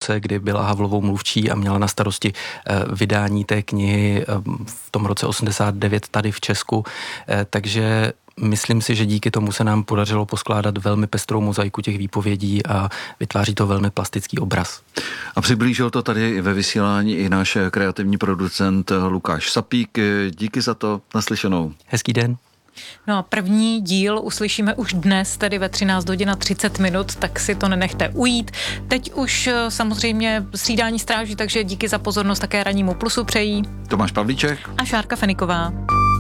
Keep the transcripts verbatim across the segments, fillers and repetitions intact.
roce, kdy byla Havlovou mluvčí a měla na starosti vydání té knihy v tom roce osmdesát devět tady v Česku. Takže myslím si, že díky tomu se nám podařilo poskládat velmi pestrou mozaiku těch výpovědí a vytváří to velmi plastický obraz. A přiblížil to tady ve vysílání i náš kreativní producent Lukáš Sapík. Díky za to, naslyšenou. Hezký den. No a první díl uslyšíme už dnes, tedy ve třináct hodin a třicet minut, tak si to nenechte ujít. Teď už samozřejmě střídání stráží, takže díky za pozornost také Rannímu plusu přejí Tomáš Pavlíček a Šárka Feniková.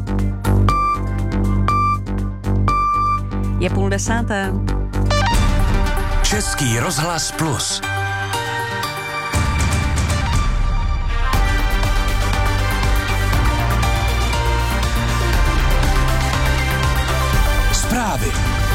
Je půl desáté. Český rozhlas plus. Zprávy.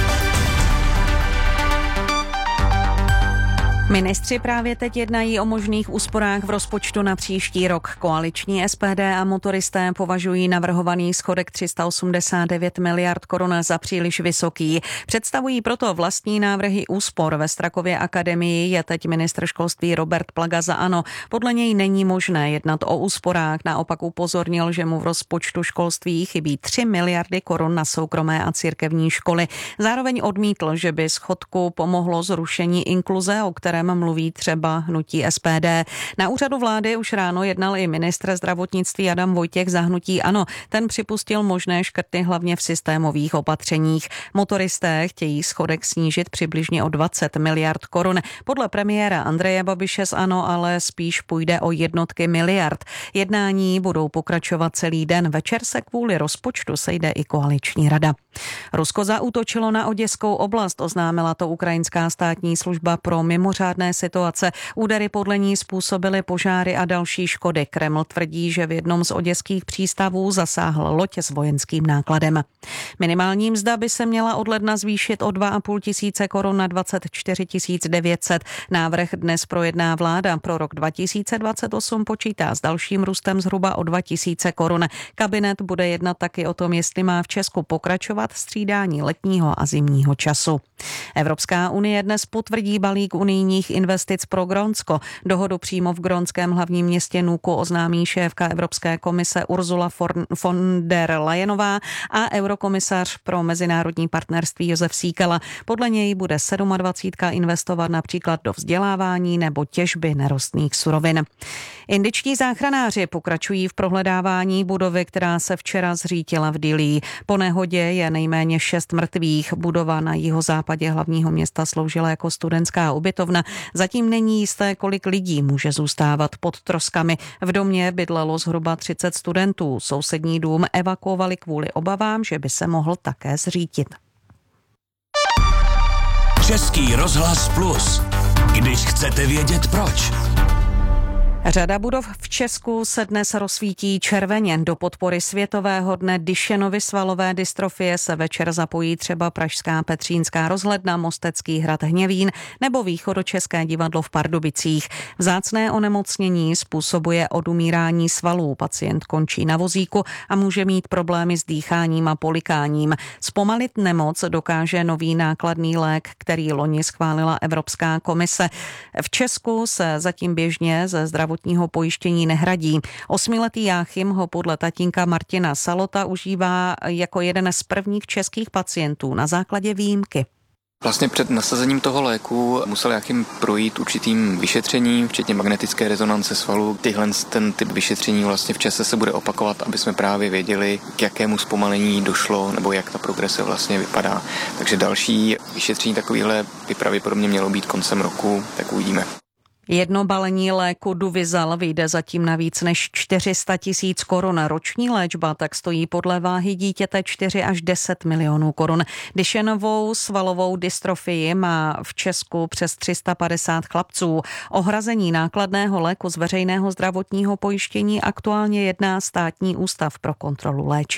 Ministři právě teď jednají o možných úsporách v rozpočtu na příští rok. Koaliční S P D a motoristé považují navrhovaný schodek tři sta osmdesát devět miliard korun za příliš vysoký. Představují proto vlastní návrhy úspor. Ve Strakově akademii je teď ministr školství Robert Plaga za ANO. Podle něj není možné jednat o úsporách. Naopak upozornil, že mu v rozpočtu školství chybí tři miliardy korun na soukromé a církevní školy. Zároveň odmítl, že by schodku pomohlo zrušení inkluze, o kterém mluví třeba hnutí S P D. Na úřadu vlády už ráno jednal i ministr zdravotnictví Adam Vojtěch za hnutí ANO. Ten připustil možné škrty hlavně v systémových opatřeních. Motoristé chtějí schodek snížit přibližně o dvacet miliard korun. Podle premiéra Andreje Babiše z ANO ale spíš půjde o jednotky miliard. Jednání budou pokračovat celý den. Večer se kvůli rozpočtu sejde i koaliční rada. Rusko zaútočilo na Oděskou oblast, oznámila to ukrajinská státní služba pro mimořádné situace. Údery podle ní způsobily požáry a další škody. Kreml tvrdí, že v jednom z oděských přístavů zasáhl loď s vojenským nákladem. Minimální mzda by se měla od ledna zvýšit o dva a půl tisíce korun na dvacet čtyři tisíc devět set. Návrh dnes projedná vláda. Pro rok dva tisíce dvacet osm počítá s dalším růstem zhruba o dva tisíce korun. Kabinet bude jednat taky o tom, jestli má v Česku pokračovat střídání letního a zimního času. Evropská unie dnes potvrdí balík unijních investic pro Grónsko. Dohodu přímo v grónském hlavním městě Nuku oznámí šéfka Evropské komise Ursula von der Leyenová a eurokomisař pro mezinárodní partnerství Josef Síkela. Podle něj bude dvacet sedm investovat například do vzdělávání nebo těžby nerostných surovin. Indičtí záchranáři pokračují v prohledávání budovy, která se včera zřítila v Dillí. Po nehodě je nejméně šest mrtvých. Budova na jihozápadě hlavního města sloužila jako studentská ubytovna. Zatím není jisté, kolik lidí může zůstávat pod troskami. V domě bydlelo zhruba třicet studentů. Sousední dům evakuovali kvůli obavám, že by se mohl také zřítit. Český rozhlas plus. Když chcete vědět proč. Řada budov v Česku se dnes rozsvítí červeně. Do podpory Světového dne Dušenovy svalové dystrofie se večer zapojí třeba pražská Petřínská rozhledna, Mostecký hrad Hněvín nebo Východočeské divadlo v Pardubicích. Vzácné onemocnění způsobuje odumírání svalů. Pacient končí na vozíku a může mít problémy s dýcháním a polikáním. Zpomalit nemoc dokáže nový nákladný lék, který loni schválila Evropská komise. V Česku se zatím běžně ze zdravotního pojištění nehradí. Osmiletý Jáchym ho podle tatínka Martina Salota užívá jako jeden z prvních českých pacientů na základě výjimky. Vlastně před nasazením toho léku musel Jáchym projít určitým vyšetřením, včetně magnetické rezonance svalů. Tyhle ten typ vyšetření vlastně v čase se bude opakovat, aby jsme právě věděli, k jakému zpomalení došlo nebo jak ta progrese vlastně vypadá. Takže další vyšetření takovýhle by pravděpodobně mělo být koncem roku, tak uvidíme. Jedno balení léku Duvizal vyjde zatím na víc než čtyři sta tisíc korun. Roční léčba tak stojí podle váhy dítěte čtyři až deset milionů korun. Dušenovou svalovou dystrofii má v Česku přes tři sta padesát chlapců. O hrazení nákladného léku z veřejného zdravotního pojištění aktuálně jedná Státní ústav pro kontrolu léčiv.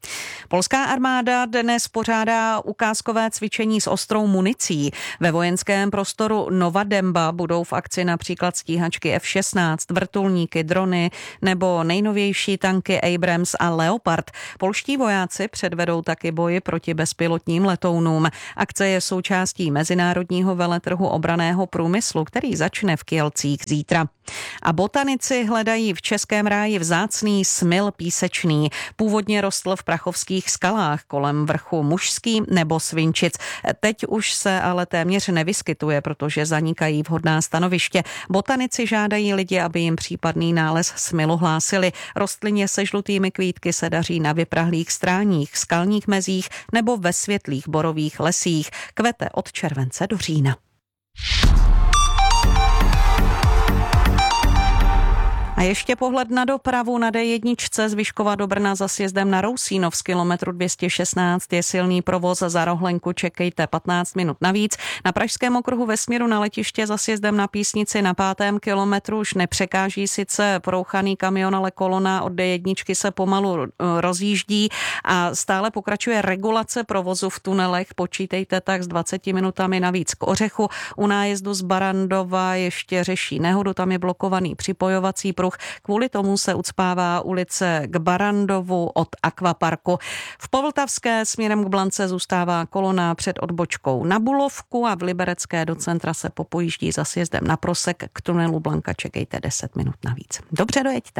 Polská armáda dnes pořádá ukázkové cvičení s ostrou municí. Ve vojenském prostoru Nova Demba budou v akci například stíhačky F šestnáct, vrtulníky, drony nebo nejnovější tanky Abrams a Leopard. Polští vojáci předvedou taky boji proti bezpilotním letounům. Akce je součástí mezinárodního veletrhu obranného průmyslu, který začne v Kielcích zítra. A botanici hledají v Českém ráji vzácný smil písečný. Původně rostl v prachovských skalách kolem vrchu Mužský nebo Svinčic. Teď už se ale téměř nevyskytuje, protože zanikají vhodná stanoviště. Botanici žádají lidi, aby jim případný nález smilu hlásili. Rostlině se žlutými kvítky se daří na vyprahlých stráních, skalních mezích nebo ve světlých borových lesích. Kvete od července do října. A ještě pohled na dopravu. Na D jedna z Vyškova do Brna za sjezdem na Rousínov z kilometru dvě stě šestnáct je silný provoz, za rohlenku čekejte patnáct minut navíc. Na Pražském okruhu ve směru na letiště za sjezdem na Písnici na pátém kilometru už nepřekáží sice porouchaný kamion, ale kolona od D jedna se pomalu rozjíždí a stále pokračuje regulace provozu v tunelech. Počítejte tak s dvaceti minutami navíc k Ořechu. U nájezdu z Barandova ještě řeší nehodu, tam je blokovaný připojovací pruh. Kvůli tomu se ucpává ulice k Barandovu od Akvaparku. V Povltavské směrem k Blance zůstává kolona před odbočkou na Bulovku a v Liberecké do centra se popojíždí za sjezdem na Prosek. K tunelu Blanka čekejte deset minut navíc. Dobře, dojeďte.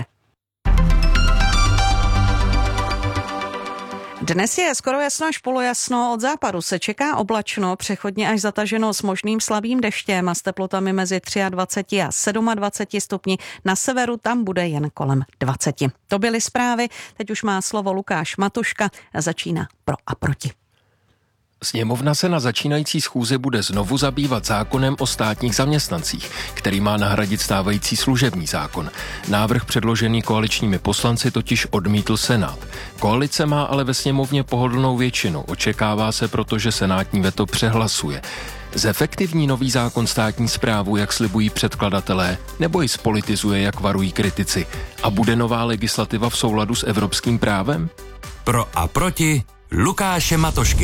Dnes je skoro jasno až polojasno, od západu se čeká oblačno, přechodně až zataženo s možným slabým deštěm a s teplotami mezi dvacet tři a dvacet sedm stupni. Na severu tam bude jen kolem dvacet. To byly zprávy, teď už má slovo Lukáš Matuška a začíná Pro a proti. Sněmovna se na začínající schůzi bude znovu zabývat zákonem o státních zaměstnancích, který má nahradit stávající služební zákon. Návrh předložený koaličními poslanci totiž odmítl Senát. Koalice má ale ve sněmovně pohodlnou většinu. Očekává se proto, že senátní veto přehlasuje. Zefektivní nový zákon státní správu, jak slibují předkladatelé, nebo ji spolitizuje, jak varují kritici? A bude nová legislativa v souladu s evropským právem? Pro a proti Lukáše Matošky.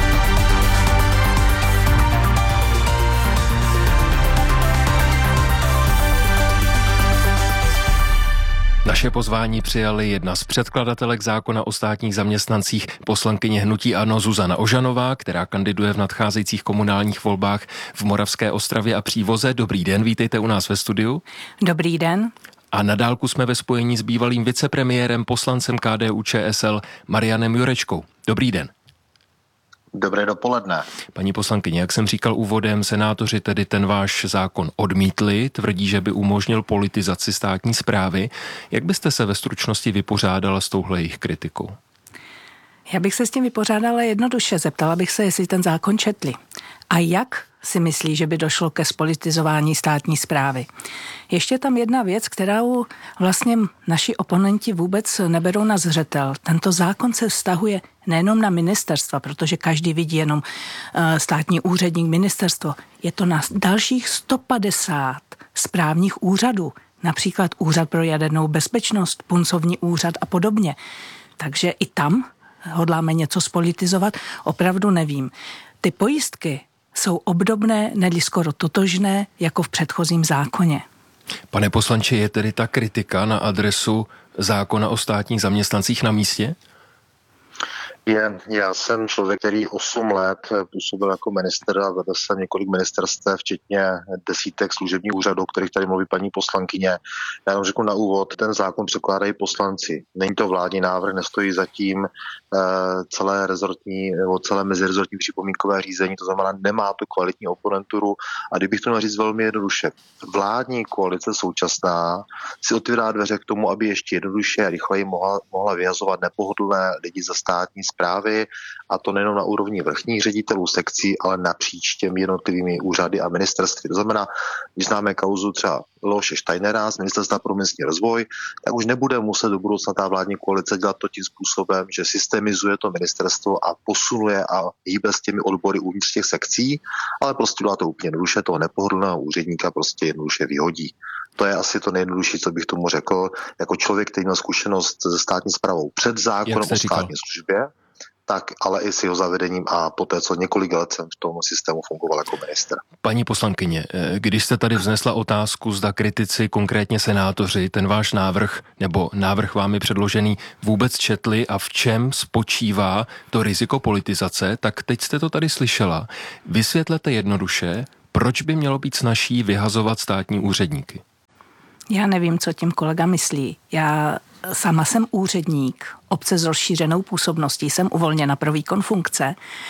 Naše pozvání přijali jedna z předkladatelek zákona o státních zaměstnancích, poslankyně hnutí ANO Zuzana Ožanová, která kandiduje v nadcházejících komunálních volbách v Moravské Ostravě a Přívoze. Dobrý den, vítejte u nás ve studiu. Dobrý den. A na dálku jsme ve spojení s bývalým vicepremiérem, poslancem K D U Č S L Marianem Jurečkou. Dobrý den. Dobré dopoledne. Paní poslankyně, jak jsem říkal úvodem, senátoři tedy ten váš zákon odmítli, tvrdí, že by umožnil politizaci státní správy. Jak byste se ve stručnosti vypořádala s touhle jejich kritikou? Já bych se s tím vypořádala jednoduše. Zeptala bych se, jestli ten zákon četli. A jak si myslí, že by došlo ke spolitizování státní správy. Ještě tam jedna věc, kterou vlastně naši oponenti vůbec neberou na zřetel. Tento zákon se vztahuje nejenom na ministerstva, protože každý vidí jenom státní úředník, ministerstvo. Je to na dalších sto padesát správních úřadů, například Úřad pro jadernou bezpečnost, Puncovní úřad a podobně. Takže i tam hodláme něco spolitizovat, opravdu nevím. Ty pojistky jsou obdobné, nedli skoro totožné, jako v předchozím zákoně. Pane poslanče, je tedy ta kritika na adresu zákona o státních zaměstnancích na místě? Je, já jsem člověk, který osm let působil jako minister a vedl jsem několik ministerstev, včetně desítek služebních úřadů, o kterých tady mluví paní poslankyně. Já vám řeknu na úvod, ten zákon překládají poslanci. Není to vládní návrh, nestojí zatím uh, celé rezortní nebo celé mezirezortní připomínkové řízení, to znamená, nemá tu kvalitní oponenturu. A kdybych to měl říct velmi jednoduše, vládní koalice současná si otvírá dveře k tomu, aby ještě jednoduše a rychleji mohla, mohla vyhazovat nepohodlné lidi za státní správy, a to nejen na úrovni vrchních ředitelů sekcí, ale napříč těmi jednotlivými úřady a ministerství. To znamená, když známe kauzu třeba Leoše Steinera z Ministerstva pro místní rozvoj, tak už nebude muset do budoucna ta vládní koalice dělat to tím způsobem, že systemizuje to ministerstvo a posunuje a hýbe s těmi odbory uvnitř těch sekcí, ale prostě dělá to úplně jednoduše, toho nepohodlného úředníka prostě jednoduše vyhodí. To je asi to nejjednodušší, co bych tomu řekl. Jako člověk, který měl zkušenost se státní správou před zákonem o státní službě, tak ale i s jeho zavedením a poté, co několik let jsem v tom systému fungoval jako ministr. Paní poslankyně, když jste tady vznesla otázku, zda kritici, konkrétně senátoři, ten váš návrh nebo návrh vámi předložený vůbec četli a v čem spočívá to riziko politizace, tak teď jste to tady slyšela. Vysvětlete jednoduše, proč by mělo být snazší vyhazovat státní úředníky? Já nevím, co tím kolega myslí. Já sama jsem úředník obce s rozšířenou působností, jsem uvolněna pro výkon funkce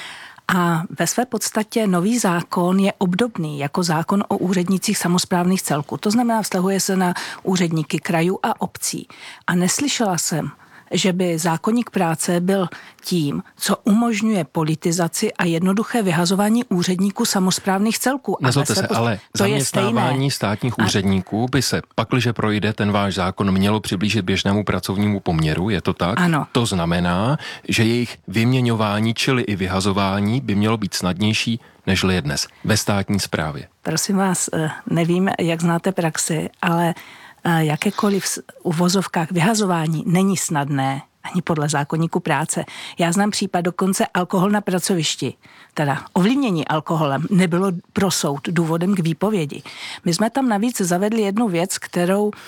a ve své podstatě nový zákon je obdobný jako zákon o úřednících samosprávných celků. To znamená, vztahuje se na úředníky krajů a obcí. A neslyšela jsem, že by zákoník práce byl tím, co umožňuje politizaci a jednoduché vyhazování úředníků samosprávných celků. Nezlobte se, ale to zaměstnávání státních úředníků by se, pakliže projde ten váš zákon, mělo přiblížit běžnému pracovnímu poměru, je to tak? Ano. To znamená, že jejich vyměňování, čili i vyhazování, by mělo být snadnější, nežli je dnes ve státní správě. Prosím vás, nevím, jak znáte praxi, ale jakékoliv v uvozovkách vyhazování není snadné, ani podle zákoníku práce. Já znám případ dokonce alkohol na pracovišti, teda ovlivnění alkoholem nebylo pro soud důvodem k výpovědi. My jsme tam navíc zavedli jednu věc, kterou uh,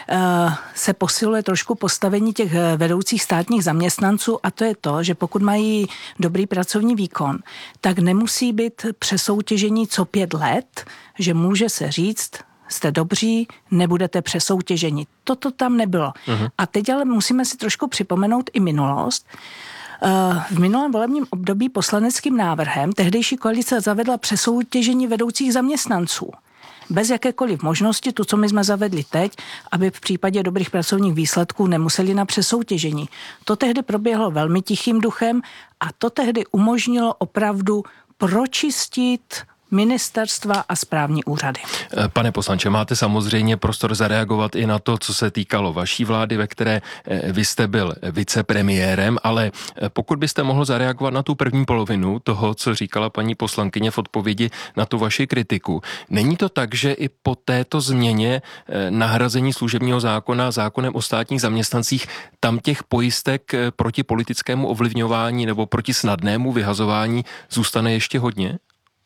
se posiluje trošku postavení těch vedoucích státních zaměstnanců a to je to, že pokud mají dobrý pracovní výkon, tak nemusí být přesoutěžení co pět let, že může se říct, jste dobří, nebudete přesoutěženi. Toto tam nebylo. Uh-huh. A teď ale musíme si trošku připomenout i minulost. V minulém volebním období poslaneckým návrhem tehdejší koalice zavedla přesoutěžení vedoucích zaměstnanců. Bez jakékoliv možnosti, to, co my jsme zavedli teď, aby v případě dobrých pracovních výsledků nemuseli na přesoutěžení. To tehdy proběhlo velmi tichým duchem a to tehdy umožnilo opravdu pročistit ministerstva a správní úřady. Pane poslanče, máte samozřejmě prostor zareagovat i na to, co se týkalo vaší vlády, ve které vy jste byl vicepremiérem, ale pokud byste mohl zareagovat na tu první polovinu toho, co říkala paní poslankyně v odpovědi na tu vaši kritiku. Není to tak, že i po této změně nahrazení služebního zákona zákonem o státních zaměstnancích tam těch pojistek proti politickému ovlivňování nebo proti snadnému vyhazování zůstane ještě hodně?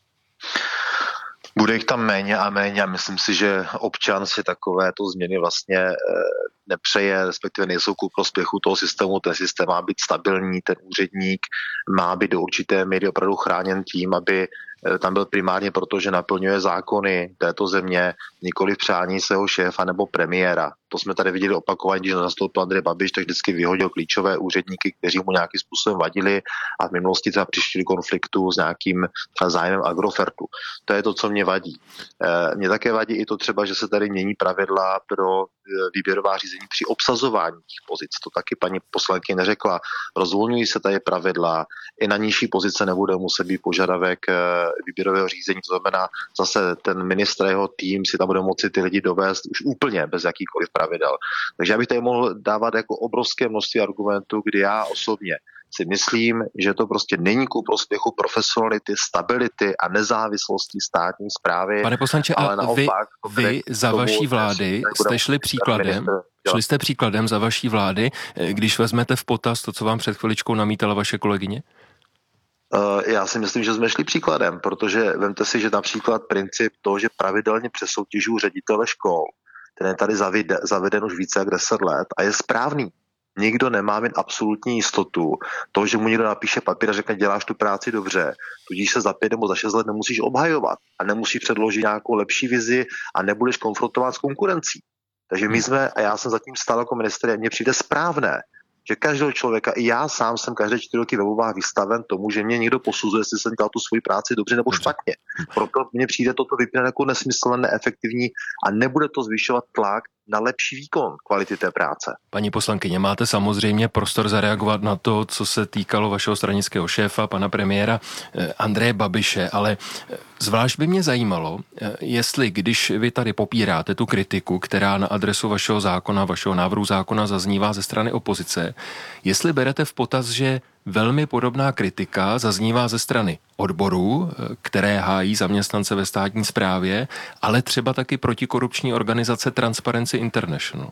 Bude jich tam méně a méně a myslím si, že občan si takovéto změny vlastně nepřeje, respektive nejsou ku prospěchu toho systému. Ten systém má být stabilní, ten úředník má být do určité míry opravdu chráněn tím, aby tam byl primárně proto, že naplňuje zákony této země, nikoli přání svého šéfa nebo premiéra. To jsme tady viděli opakovaně, když nastoupil Andrej Babiš, tak vždycky vyhodil klíčové úředníky, kteří mu nějakým způsobem vadili a v minulosti třeba přišli do konfliktu s nějakým zájmem Agrofertu. To je to, co mě vadí. Mně také vadí i to třeba, že se tady mění pravidla pro výběrová řízení při obsazování těch pozic. To taky paní poslankyně neřekla. Rozvolňují se tady pravidla, i na nižší pozice nebude muset být požadavek výběrového řízení. To znamená, zase ten ministr a jeho tým si tam bude moci ty lidi dovést už úplně bez jakýchkoliv pravidel. Takže já bych tady mohl dávat jako obrovské množství argumentů, kdy já osobně si myslím, že to prostě není ku prospěchu profesionality, stability a nezávislosti státní správy. Pane poslanče, ale a naopak, vy, vy za vaší vlády jste šli příkladem, šli jste příkladem za vaší vlády, když vezmete v potaz to, co vám před chviličkou namítala vaše kolegyně? Já si myslím, že jsme šli příkladem, protože vemte si, že například princip toho, že pravidelně přesoutěžují ředitele škol, ten je tady zaveden už více jak deset let a je správný. Nikdo nemá mít absolutní jistotu toho, že mu někdo napíše papír a řekne, děláš tu práci dobře, tudíž se za pět nebo za šest let nemusíš obhajovat a nemusíš předložit nějakou lepší vizi a nebudeš konfrontovat s konkurencí. Takže my jsme, a já jsem zatím stál jako ministr, a mně přijde správné, že každého člověka, i já sám jsem každé čtyři roky ve volbách vystaven tomu, že mě někdo posuzuje, jestli jsem dělal tu svoji práci dobře nebo špatně. Proto mně přijde toto vypínat jako nesmyslné, neefektivní a nebude to zvyšovat tlak na lepší výkon kvality té práce. Paní poslankyně, máte samozřejmě prostor zareagovat na to, co se týkalo vašeho stranického šéfa, pana premiéra Andreje Babiše, ale zvlášť by mě zajímalo, jestli když vy tady popíráte tu kritiku, která na adresu vašeho zákona, vašeho návrhu zákona zaznívá ze strany opozice, jestli berete v potaz, že velmi podobná kritika zaznívá ze strany odborů, které hájí zaměstnance ve státní správě, ale třeba taky protikorupční organizace Transparency International.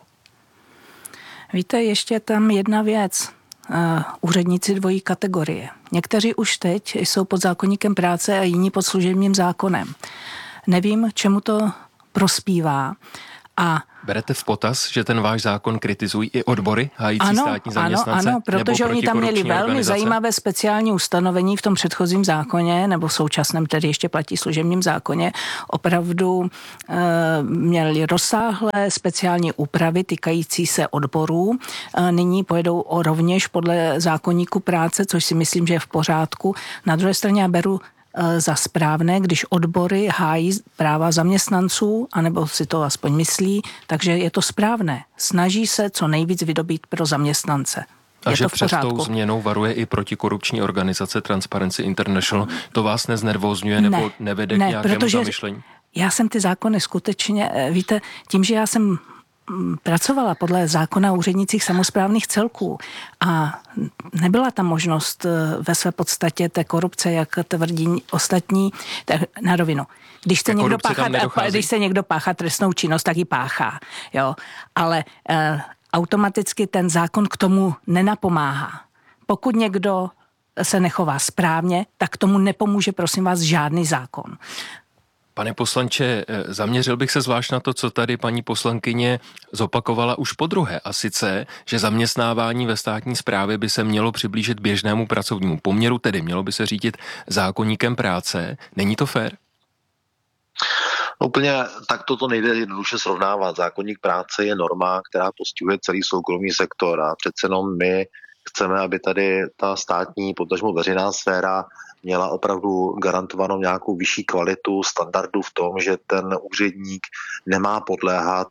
Víte, ještě tam jedna věc. Uh, úředníci dvojí kategorie. Někteří už teď jsou pod zákoníkem práce a jiní pod služebním zákonem. Nevím, čemu to prospívá. A berete v potaz, že ten váš zákon kritizují i odbory hájící ano, státní zaměstnance? Ano, ano, protože oni tam měli velmi organizace? Zajímavé speciální ustanovení v tom předchozím zákoně, nebo v současném, tedy ještě platí služebním zákoně. Opravdu e, měli rozsáhlé speciální úpravy týkající se odborů. E, nyní pojedou o rovněž podle zákoníku práce, což si myslím, že je v pořádku. Na druhé straně já beru za správné, když odbory hájí práva zaměstnanců, anebo si to aspoň myslí, takže je to správné. Snaží se co nejvíc vydobít pro zaměstnance. A je že to v před pořádku. tou změnou varuje i protikorupční organizace Transparency International, to vás neznervózňuje nebo ne, nevede ne, k nějakému protože zamyšlení? Já jsem ty zákony skutečně, víte, tím, že já jsem pracovala podle zákona o úřednicích samosprávných celků a nebyla tam možnost ve své podstatě té korupce, jak tvrdí ostatní, tak na rovinu. Když se, někdo páchá, když se někdo páchá trestnou činnost, tak ji páchá. Jo? Ale eh, automaticky ten zákon k tomu nenapomáhá. Pokud někdo se nechová správně, tak tomu nepomůže, prosím vás, žádný zákon. Pane poslanče, zaměřil bych se zvlášť na to, co tady paní poslankyně zopakovala už podruhé, a sice, že zaměstnávání ve státní správě by se mělo přiblížit běžnému pracovnímu poměru, tedy mělo by se řídit zákoníkem práce. Není to fér? No úplně tak toto nejde jednoduše srovnávat. Zákoník práce je norma, která postihuje celý soukromý sektor a přece jenom my chceme, aby tady ta státní, potažmo veřejná sféra měla opravdu garantovanou nějakou vyšší kvalitu standardu v tom, že ten úředník nemá podléhat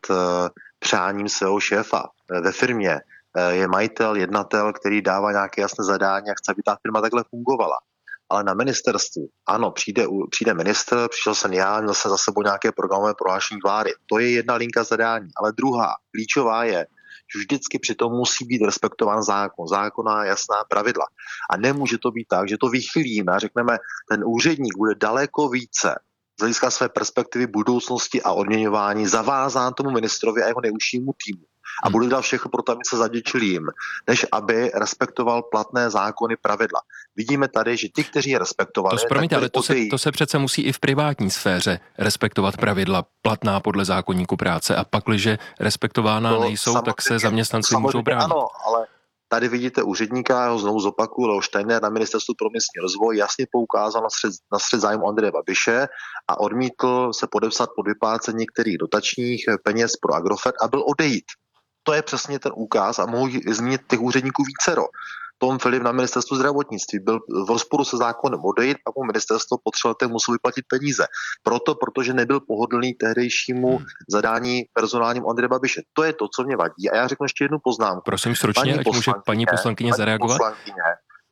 přáním svého šéfa. Ve firmě je majitel, jednatel, který dává nějaké jasné zadání a chce, aby ta firma takhle fungovala. Ale na ministerstvu, ano, přijde, přijde ministr, přišel jsem já, měl jsem za sebou nějaké programové prohlášení vlády. To je jedna linka zadání, ale druhá, klíčová je, že vždycky přitom musí být respektován zákon, zákonná jasná pravidla. A nemůže to být tak, že to vychylíme a řekneme, ten úředník bude daleko více z hlediska své perspektivy budoucnosti a odměňování zavázán tomu ministrovi a jeho neužšímu týmu. A bude dělat všechno pro to, aby se zavděčil jim, než aby respektoval platné zákony, pravidla. Vidíme tady, že ti, kteří je respektovali... To promiňte, ale to se, to se přece musí i v privátní sféře respektovat pravidla platná podle zákoníku práce a pakliže respektována to nejsou, tak se zaměstnanci můžou bránit. Ano, ale tady vidíte úředníka, já ho znovu zopakuju, Leo Steiner na ministerstvu pro místní rozvoj jasně poukázal na střed, na střed zájmu Andreje Babiše a odmítl se podepsat pod vyplácení některých dotačních peněz pro Agrofert a byl odejít. To je přesně ten úkaz a mohu zmínit těch úředníků vícero. Tom Filip na ministerstvu zdravotnictví byl v rozporu se zákonem odejít, pak mu ministerstvo potřebovalo musel vyplatit peníze. Proto, protože nebyl pohodlný tehdejšímu zadání personálním Andreje Babiše. To je to, co mě vadí. A já řeknu ještě jednu poznámku. Prosím stručně, ať může paní poslankyně zareagovat. Poslankyně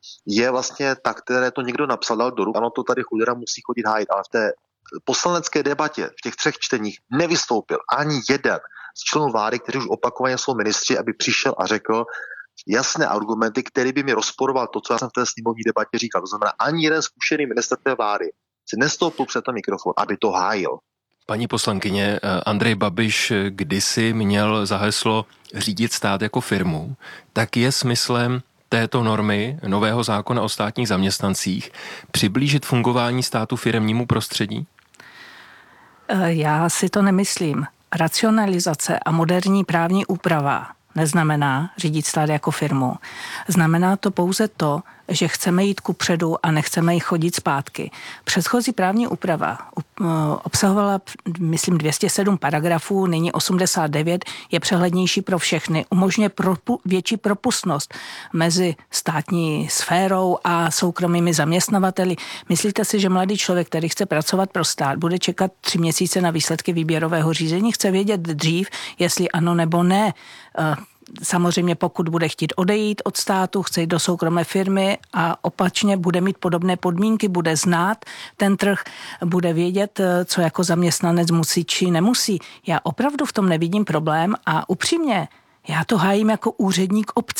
je vlastně ta, které to někdo napsal, dal do ruk. Ano, to tady chudera musí chodit hájit, ale v té poslanecké debatě, v těch třech čteních nevystoupil ani jeden z členů vlády, kteří už opakovaně jsou ministři, aby přišel a řekl jasné argumenty, které by mi rozporoval to, co já jsem v té sněmovní debatě říkal. To znamená, ani jeden zkušený ministr té vlády si nestoupil před ten mikrofon, aby to hájil. Paní poslankyně, Andrej Babiš kdysi měl za heslo řídit stát jako firmu, tak je smyslem této normy nového zákona o státních zaměstnancích přiblížit fungování státu firemnímu prostředí? Já si to nemyslím. Racionalizace a moderní právní úprava neznamená řídit stát jako firmu. Znamená to pouze to, že chceme jít kupředu a nechceme jí chodit zpátky. Předchozí právní úprava obsahovala, myslím, dvě stě sedm paragrafů, nyní osmdesát devět, je přehlednější pro všechny, umožňuje propu, větší propustnost mezi státní sférou a soukromými zaměstnavateli. Myslíte si, že mladý člověk, který chce pracovat pro stát, bude čekat tři měsíce na výsledky výběrového řízení, chce vědět dřív, jestli ano nebo ne? Samozřejmě pokud bude chtít odejít od státu, chce jít do soukromé firmy a opačně bude mít podobné podmínky, bude znát ten trh, bude vědět, co jako zaměstnanec musí či nemusí. Já opravdu v tom nevidím problém a upřímně, já to hájím jako úředník obce.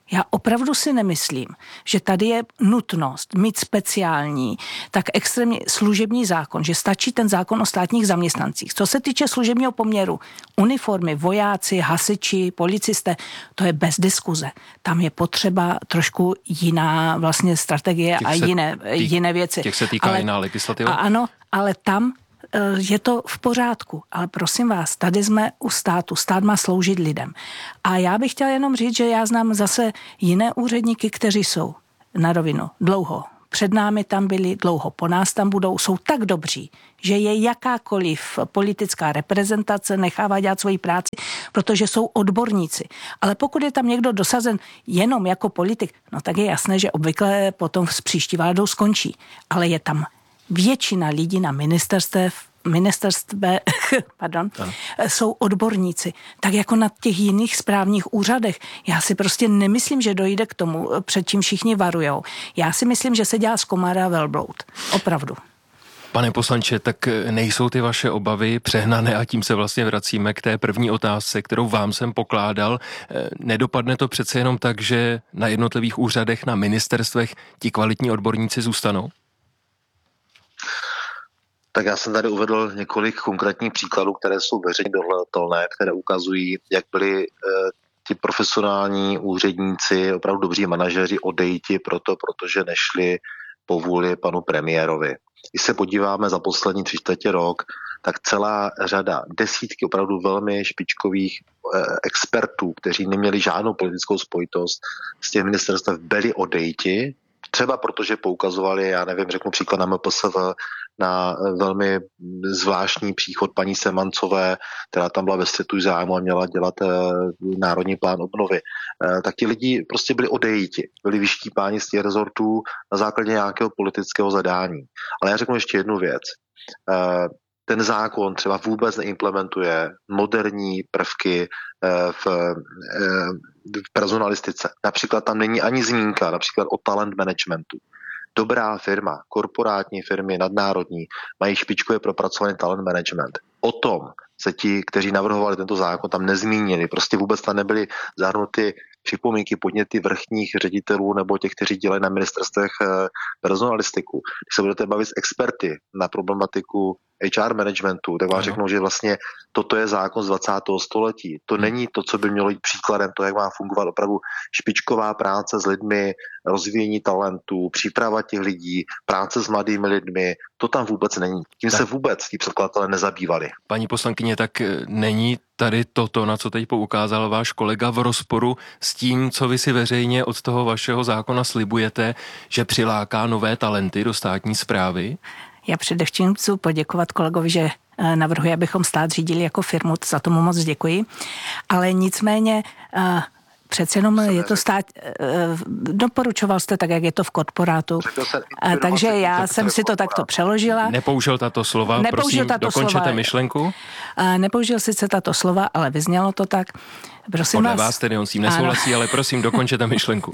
Já opravdu si nemyslím, že tady je nutnost mít speciální, tak extrémně služební zákon, že stačí ten zákon o státních zaměstnancích. Co se týče služebního poměru, uniformy, vojáci, hasiči, policisté, to je bez diskuze. Tam je potřeba trošku jiná vlastně strategie těch a jiné, tý, jiné věci. Těch se týká ale, jiná legislativa? A ano, ale tam je to v pořádku, ale prosím vás, tady jsme u státu, stát má sloužit lidem. A já bych chtěla jenom říct, že já znám zase jiné úředníky, kteří jsou na rovinu dlouho. Před námi tam byli, dlouho po nás tam budou, jsou tak dobří, že je jakákoliv politická reprezentace nechává dělat svoji práci, protože jsou odborníci. Ale pokud je tam někdo dosazen jenom jako politik, no tak je jasné, že obvykle potom s příští vládou skončí. Ale je tam většina lidí na ministerstve, ministerstve pardon, jsou odborníci. Tak jako na těch jiných správních úřadech. Já si prostě nemyslím, že dojde k tomu, před čím všichni varujou. Já si myslím, že se dělá z komára velbloud. Opravdu. Pane poslanče, tak nejsou ty vaše obavy přehnané a tím se vlastně vracíme k té první otázce, kterou vám jsem pokládal. Nedopadne to přece jenom tak, že na jednotlivých úřadech, na ministerstvech ti kvalitní odborníci zůstanou? Tak já jsem tady uvedl několik konkrétních příkladů, které jsou veřejně dohledatelné, které ukazují, jak byli e, ti profesionální úředníci, opravdu dobří manažeři odejti proto, protože nešli po vůli panu premiérovi. Když se podíváme za poslední tři čtvrtě rok, tak celá řada, desítky opravdu velmi špičkových e, expertů, kteří neměli žádnou politickou spojitost z těch ministerstev, byli odejti, třeba protože poukazovali, já nevím, řeknu příklad na M P S V, na velmi zvláštní příchod paní Semancové, která tam byla ve střetu zájmu a měla dělat e, národní plán obnovy. E, tak ti lidi prostě byli odejiti, byli vyštípáni z těch rezortů na základě nějakého politického zadání. Ale já řeknu ještě jednu věc. E, ten zákon třeba vůbec neimplementuje moderní prvky v, v personalistice. Například tam není ani zmínka, například o talent managementu. Dobrá firma, korporátní firmy, nadnárodní, mají špičkově propracovaný talent management. O tom se ti, kteří navrhovali tento zákon, tam nezmínili. Prostě vůbec tam nebyly zahrnuty připomínky, podněty vrchních ředitelů nebo těch, kteří dělají na ministerstvech personalistiku. Když se budete bavit s experty na problematiku H R managementu, tak vám řeknou, že vlastně toto je zákon z dvacátého století. To není to, co by mělo být příkladem toho, jak má fungovat opravdu špičková práce s lidmi, rozvíjení talentů, příprava těch lidí, práce s mladými lidmi. To tam vůbec není. Tím tak se vůbec tí předkladatelé nezabývali. Paní poslankyně, tak není tady toto, na co teď poukázal váš kolega, v rozporu s tím, co vy si veřejně od toho vašeho zákona slibujete, že přiláká nové talenty do státní správy? Já především chci poděkovat kolegovi, že navrhuje, abychom stát řídili jako firmu, za tomu moc děkuji. Ale nicméně přece jenom je to stát, doporučoval jste tak, jak je to v korporátu. Takže já jsem si to takto přeložila. Nepoužil tato slova, Nepoužil prosím, tato dokončete slova. myšlenku. Nepoužil sice tato slova, ale vyznělo to tak. Prosím Podle vás, vás tedy on s tím nesouhlasí, ale prosím, dokončete myšlenku.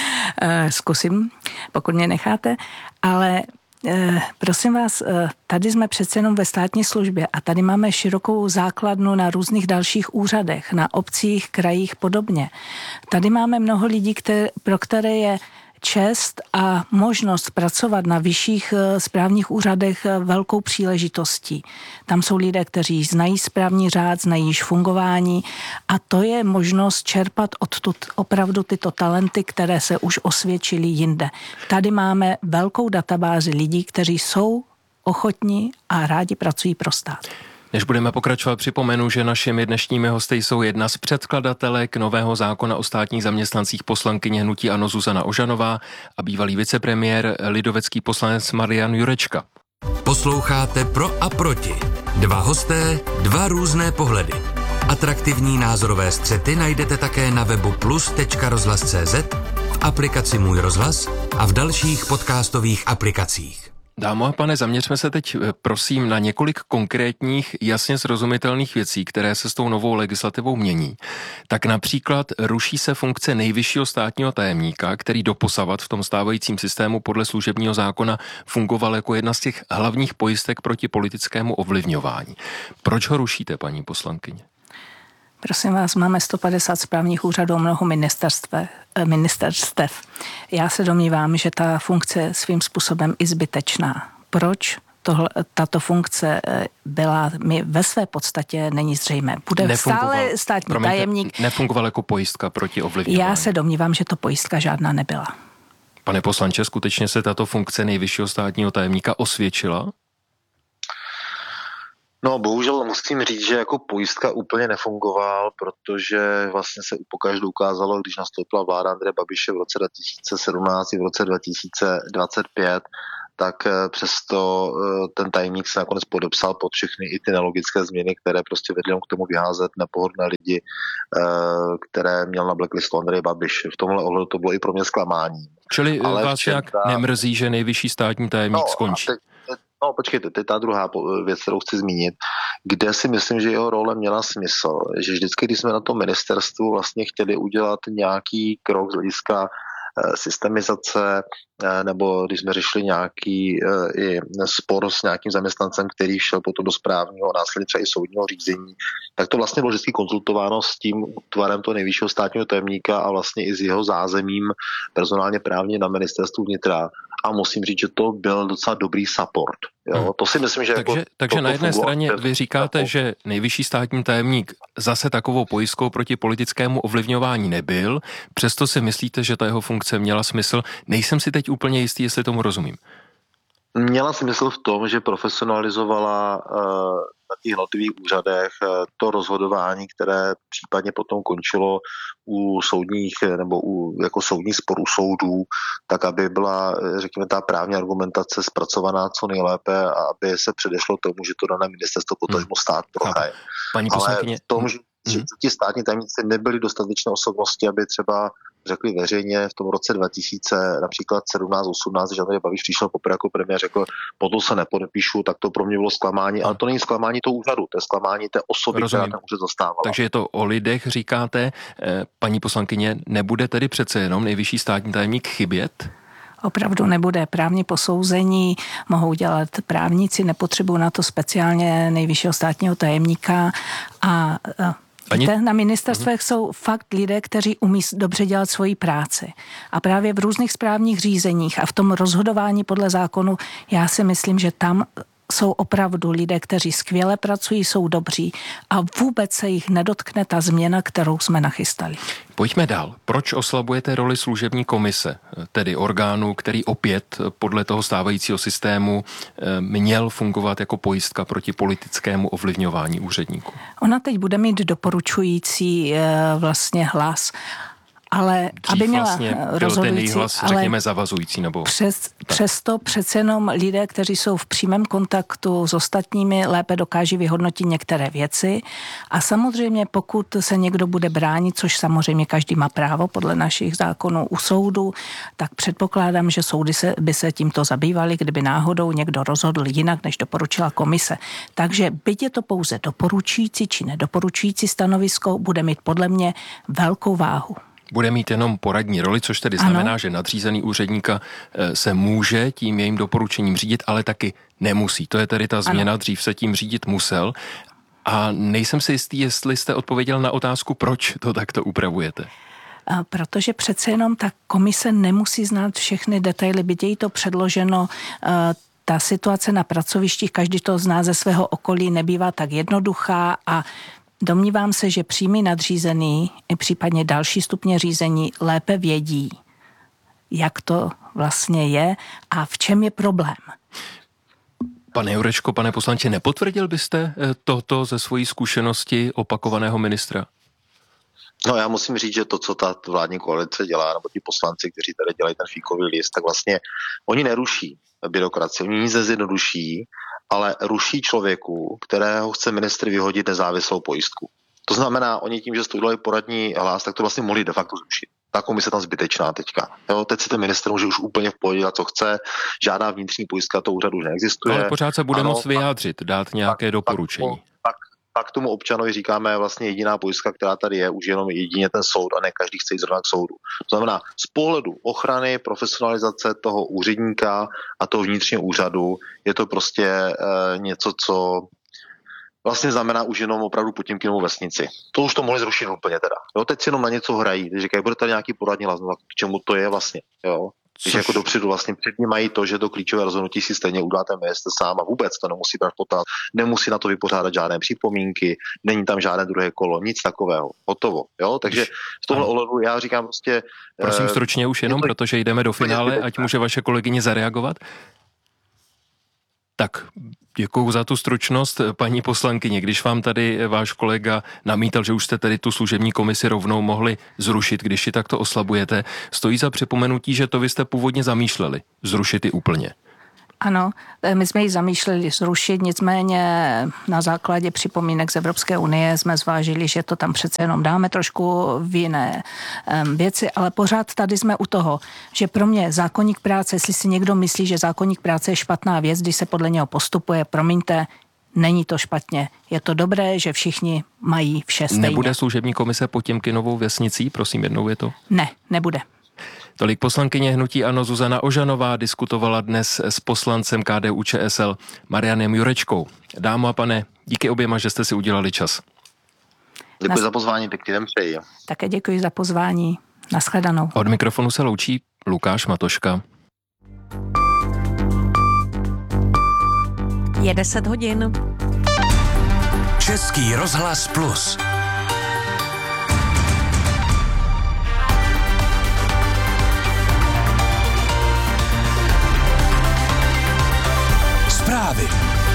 Zkusím, pokud mě necháte, ale prosím vás, tady jsme přece jenom ve státní službě a tady máme širokou základnu na různých dalších úřadech, na obcích, krajích podobně. Tady máme mnoho lidí, které, pro které je čest a možnost pracovat na vyšších správních úřadech velkou příležitostí. Tam jsou lidé, kteří znají správní řád, znají již fungování a to je možnost čerpat odtud opravdu tyto talenty, které se už osvědčily jinde. Tady máme velkou databázi lidí, kteří jsou ochotní a rádi pracují pro stát. Než budeme pokračovat, připomenu, že našimi dnešními hosty jsou jedna z předkladatelek nového zákona o státních zaměstnancích, poslankyně hnutí ANO Zuzana Ožanová a bývalý vicepremiér lidovecký poslanec Marian Jurečka. Posloucháte Pro a proti. Dva hosté, dva různé pohledy. Atraktivní názorové střety najdete také na webu plus tečka rozhlas tečka cé zet, v aplikaci Můj rozhlas a v dalších podcastových aplikacích. Dámo a pane, zaměřme se teď prosím na několik konkrétních, jasně srozumitelných věcí, které se s tou novou legislativou mění. Tak například ruší se funkce nejvyššího státního tajemníka, který doposavat v tom stávajícím systému podle služebního zákona fungoval jako jedna z těch hlavních pojistek proti politickému ovlivňování. Proč ho rušíte, paní poslankyně? Prosím vás, máme sto padesát správních úřadů a mnoho ministerstev. ministerstev. Já se domnívám, že ta funkce je svým způsobem i zbytečná. Proč tohle, tato funkce byla, mi ve své podstatě není zřejmé. Bude Nefungoval, stále státní promiňte, tajemník. Nefungoval jako pojistka proti ovlivňování. Já se domnívám, že to pojistka žádná nebyla. Pane poslanče, skutečně se tato funkce nejvyššího státního tajemníka osvědčila? No, bohužel musím říct, že jako pojistka úplně nefungoval, protože vlastně se pokaždé ukázalo, když nastoupila vláda Andreje Babiše v roce dva tisíce sedmnáct i v roce dva tisíce dvacet pět, tak přesto ten tajemník se nakonec podepsal pod všechny i ty nelogické změny, které prostě vedly k tomu vyházet nepohodlné lidi, které měl na blacklistu Andrej Babiš. V tomhle ohledu to bylo i pro mě zklamání. Čili Ale vás nějak ta... nemrzí, že nejvyšší státní tajemník no, skončí? Teď, no počkejte, to je ta druhá věc, kterou chci zmínit, kde si myslím, že jeho role měla smysl. Že vždycky, když jsme na tom ministerstvu vlastně chtěli udělat nějaký krok z hlediska systemizace, nebo když jsme řešili nějaký i spor s nějakým zaměstnancem, který šel potom do správního a následně třeba i soudního řízení, tak to vlastně bylo vždycky konzultováno s tím útvarem toho nejvyššího státního tajemníka a vlastně i s jeho zázemím personálně právně na ministerstvu vnitra. A musím říct, že to byl docela dobrý support. Jo? To si myslím, že takže, jako takže na jedné straně vy říkáte, jako... že nejvyšší státní tajemník zase takovou pojistkou proti politickému ovlivňování nebyl, přesto si myslíte, že ta jeho funkce měla smysl. Nejsem si teď úplně jistý, jestli tomu rozumím. Měla smysl v tom, že profesionalizovala uh, na těch jednotlivých úřadech uh, to rozhodování, které případně potom končilo u soudních nebo u, jako soudních sporů soudů, tak aby byla, řekněme, ta právní argumentace zpracovaná co nejlépe a aby se předešlo tomu, že to dané ministerstvo potažmo stát prohraje. Paní poslankyně... Ale v tom, že že ti státní tajemníci nebyli dostatečné osobnosti, aby třeba řekli veřejně v tom roce dva tisíce, například sedmnáct osmnáct, že Andrej Babiš přišel poprvé jako premiér, řekl, potom se nepodepíšu, tak to pro mě bylo zklamání, ale to není zklamání toho úřadu, to je zklamání té osoby, Rozumím. která ten úřad zastávala. Takže je to o lidech, říkáte, paní poslankyně, nebude tedy přece jenom nejvyšší státní tajemník chybět? Opravdu nebude. Právní posouzení mohou dělat právníci, nepotřebují na to speciálně nejvyššího státního tajemníka a víte, na ministerstvech uh-huh. jsou fakt lidé, kteří umí dobře dělat svoji práci. A právě v různých správních řízeních a v tom rozhodování podle zákonu, já si myslím, že tam jsou opravdu lidé, kteří skvěle pracují, jsou dobří a vůbec se jich nedotkne ta změna, kterou jsme nachystali. Pojďme dál. Proč oslabujete roli služební komise, tedy orgánu, který opět podle toho stávajícího systému měl fungovat jako pojistka proti politickému ovlivňování úředníků? Ona teď bude mít doporučující vlastně hlas, ale Dřív aby měla vlastně rozhodující, hlas, ale řekněme, zavazující, nebo... Přes, přesto přece jenom lidé, kteří jsou v přímém kontaktu s ostatními, lépe dokáží vyhodnotit některé věci a samozřejmě pokud se někdo bude bránit, což samozřejmě každý má právo podle našich zákonů u soudu, tak předpokládám, že soudy se, by se tímto zabývaly, kdyby náhodou někdo rozhodl jinak, než doporučila komise. Takže byť je to pouze doporučující či nedoporučující stanovisko, bude mít podle mě velkou váhu. Bude mít jenom poradní roli, což tedy znamená, ano. že nadřízený úředníka se může tím jejím doporučením řídit, ale taky nemusí. To je tedy ta změna, ano. Dřív se tím řídit musel. A nejsem si jistý, jestli jste odpověděl na otázku, proč to takto upravujete. Protože přece jenom ta komise nemusí znát všechny detaily, byť je jí to předloženo. Ta situace na pracovištích, každý to zná ze svého okolí, nebývá tak jednoduchá a domnívám se, že přímý nadřízený i případně další stupně řízení lépe vědí, jak to vlastně je a v čem je problém. Pane Jurečko, pane poslanče, nepotvrdil byste toto ze svojí zkušenosti opakovaného ministra? No já musím říct, že to, co ta vládní koalice dělá, nebo ti poslanci, kteří tady dělají ten fíkový list, tak vlastně oni neruší byrokracii, oni nic nezjednoduší, ale ruší člověku, kterého chce ministr vyhodit nezávislou pojistku. To znamená, oni tím, že jste udělali poradní hlas, tak to vlastně mohli de facto zrušit. Ta komise tam zbytečná teďka. Jo, teď si ten ministr může už úplně v pohodě dělat, co chce, žádná vnitřní pojistka to úřadu už neexistuje. Ale pořád se bude ano, moct vyjádřit, dát nějaké tak, doporučení. Tak, tak, tak tomu občanovi říkáme vlastně jediná pojistka, která tady je, už jenom jedině ten soud a ne každý chce jít zrovna k soudu. To znamená, z pohledu ochrany, profesionalizace toho úředníka a toho vnitřního úřadu je to prostě e, něco, co vlastně znamená už jenom opravdu Potěmkinovu vesnici. To už to mohli zrušit úplně teda. Jo, teď si jenom na něco hrají, teď říkají, bude tady nějaký poradní hlas, no, k čemu to je vlastně, jo. Když Což... jako dopředu vlastně před ním mají to, že to klíčové rozhodnutí si stejně udělá ten ministr sám a vůbec to nemusí brát potaz, nemusí na to vypořádat žádné připomínky, není tam žádné druhé kolo, nic takového, hotovo, jo, takže v tomhle ohledu já říkám prostě... Prosím stručně už jenom, to... protože jdeme do finále, ať může vaše kolegyně zareagovat. Tak, děkuju za tu stručnost, paní poslankyně. Když vám tady váš kolega namítal, že už jste tedy tu služební komisi rovnou mohli zrušit, když ji takto oslabujete, stojí za připomenutí, že to vy jste původně zamýšleli, zrušit ji úplně. Ano, my jsme ji zamýšleli zrušit, nicméně na základě připomínek z Evropské unie jsme zvážili, že to tam přece jenom dáme trošku v jiné um, věci, ale pořád tady jsme u toho, že pro mě zákoník práce, jestli si někdo myslí, že zákoník práce je špatná věc, když se podle něho postupuje, promiňte, není to špatně. Je to dobré, že všichni mají vše stejně. Nebude služební komise Potěmkinovou vesnicí? Prosím, jednou je to? Ne, nebude. Tolik poslankyně hnutí ANO Zuzana Ožanová diskutovala dnes s poslancem K D U Č S L Marianem Jurečkou. Dámo a pane, díky oběma, že jste si udělali čas. Děkuji Nas... za pozvání, pěkný den přeji. Také děkuji za pozvání. Naschledanou. Od mikrofonu se loučí Lukáš Matoška. Je deset hodin. Český rozhlas Plus. Zprávy.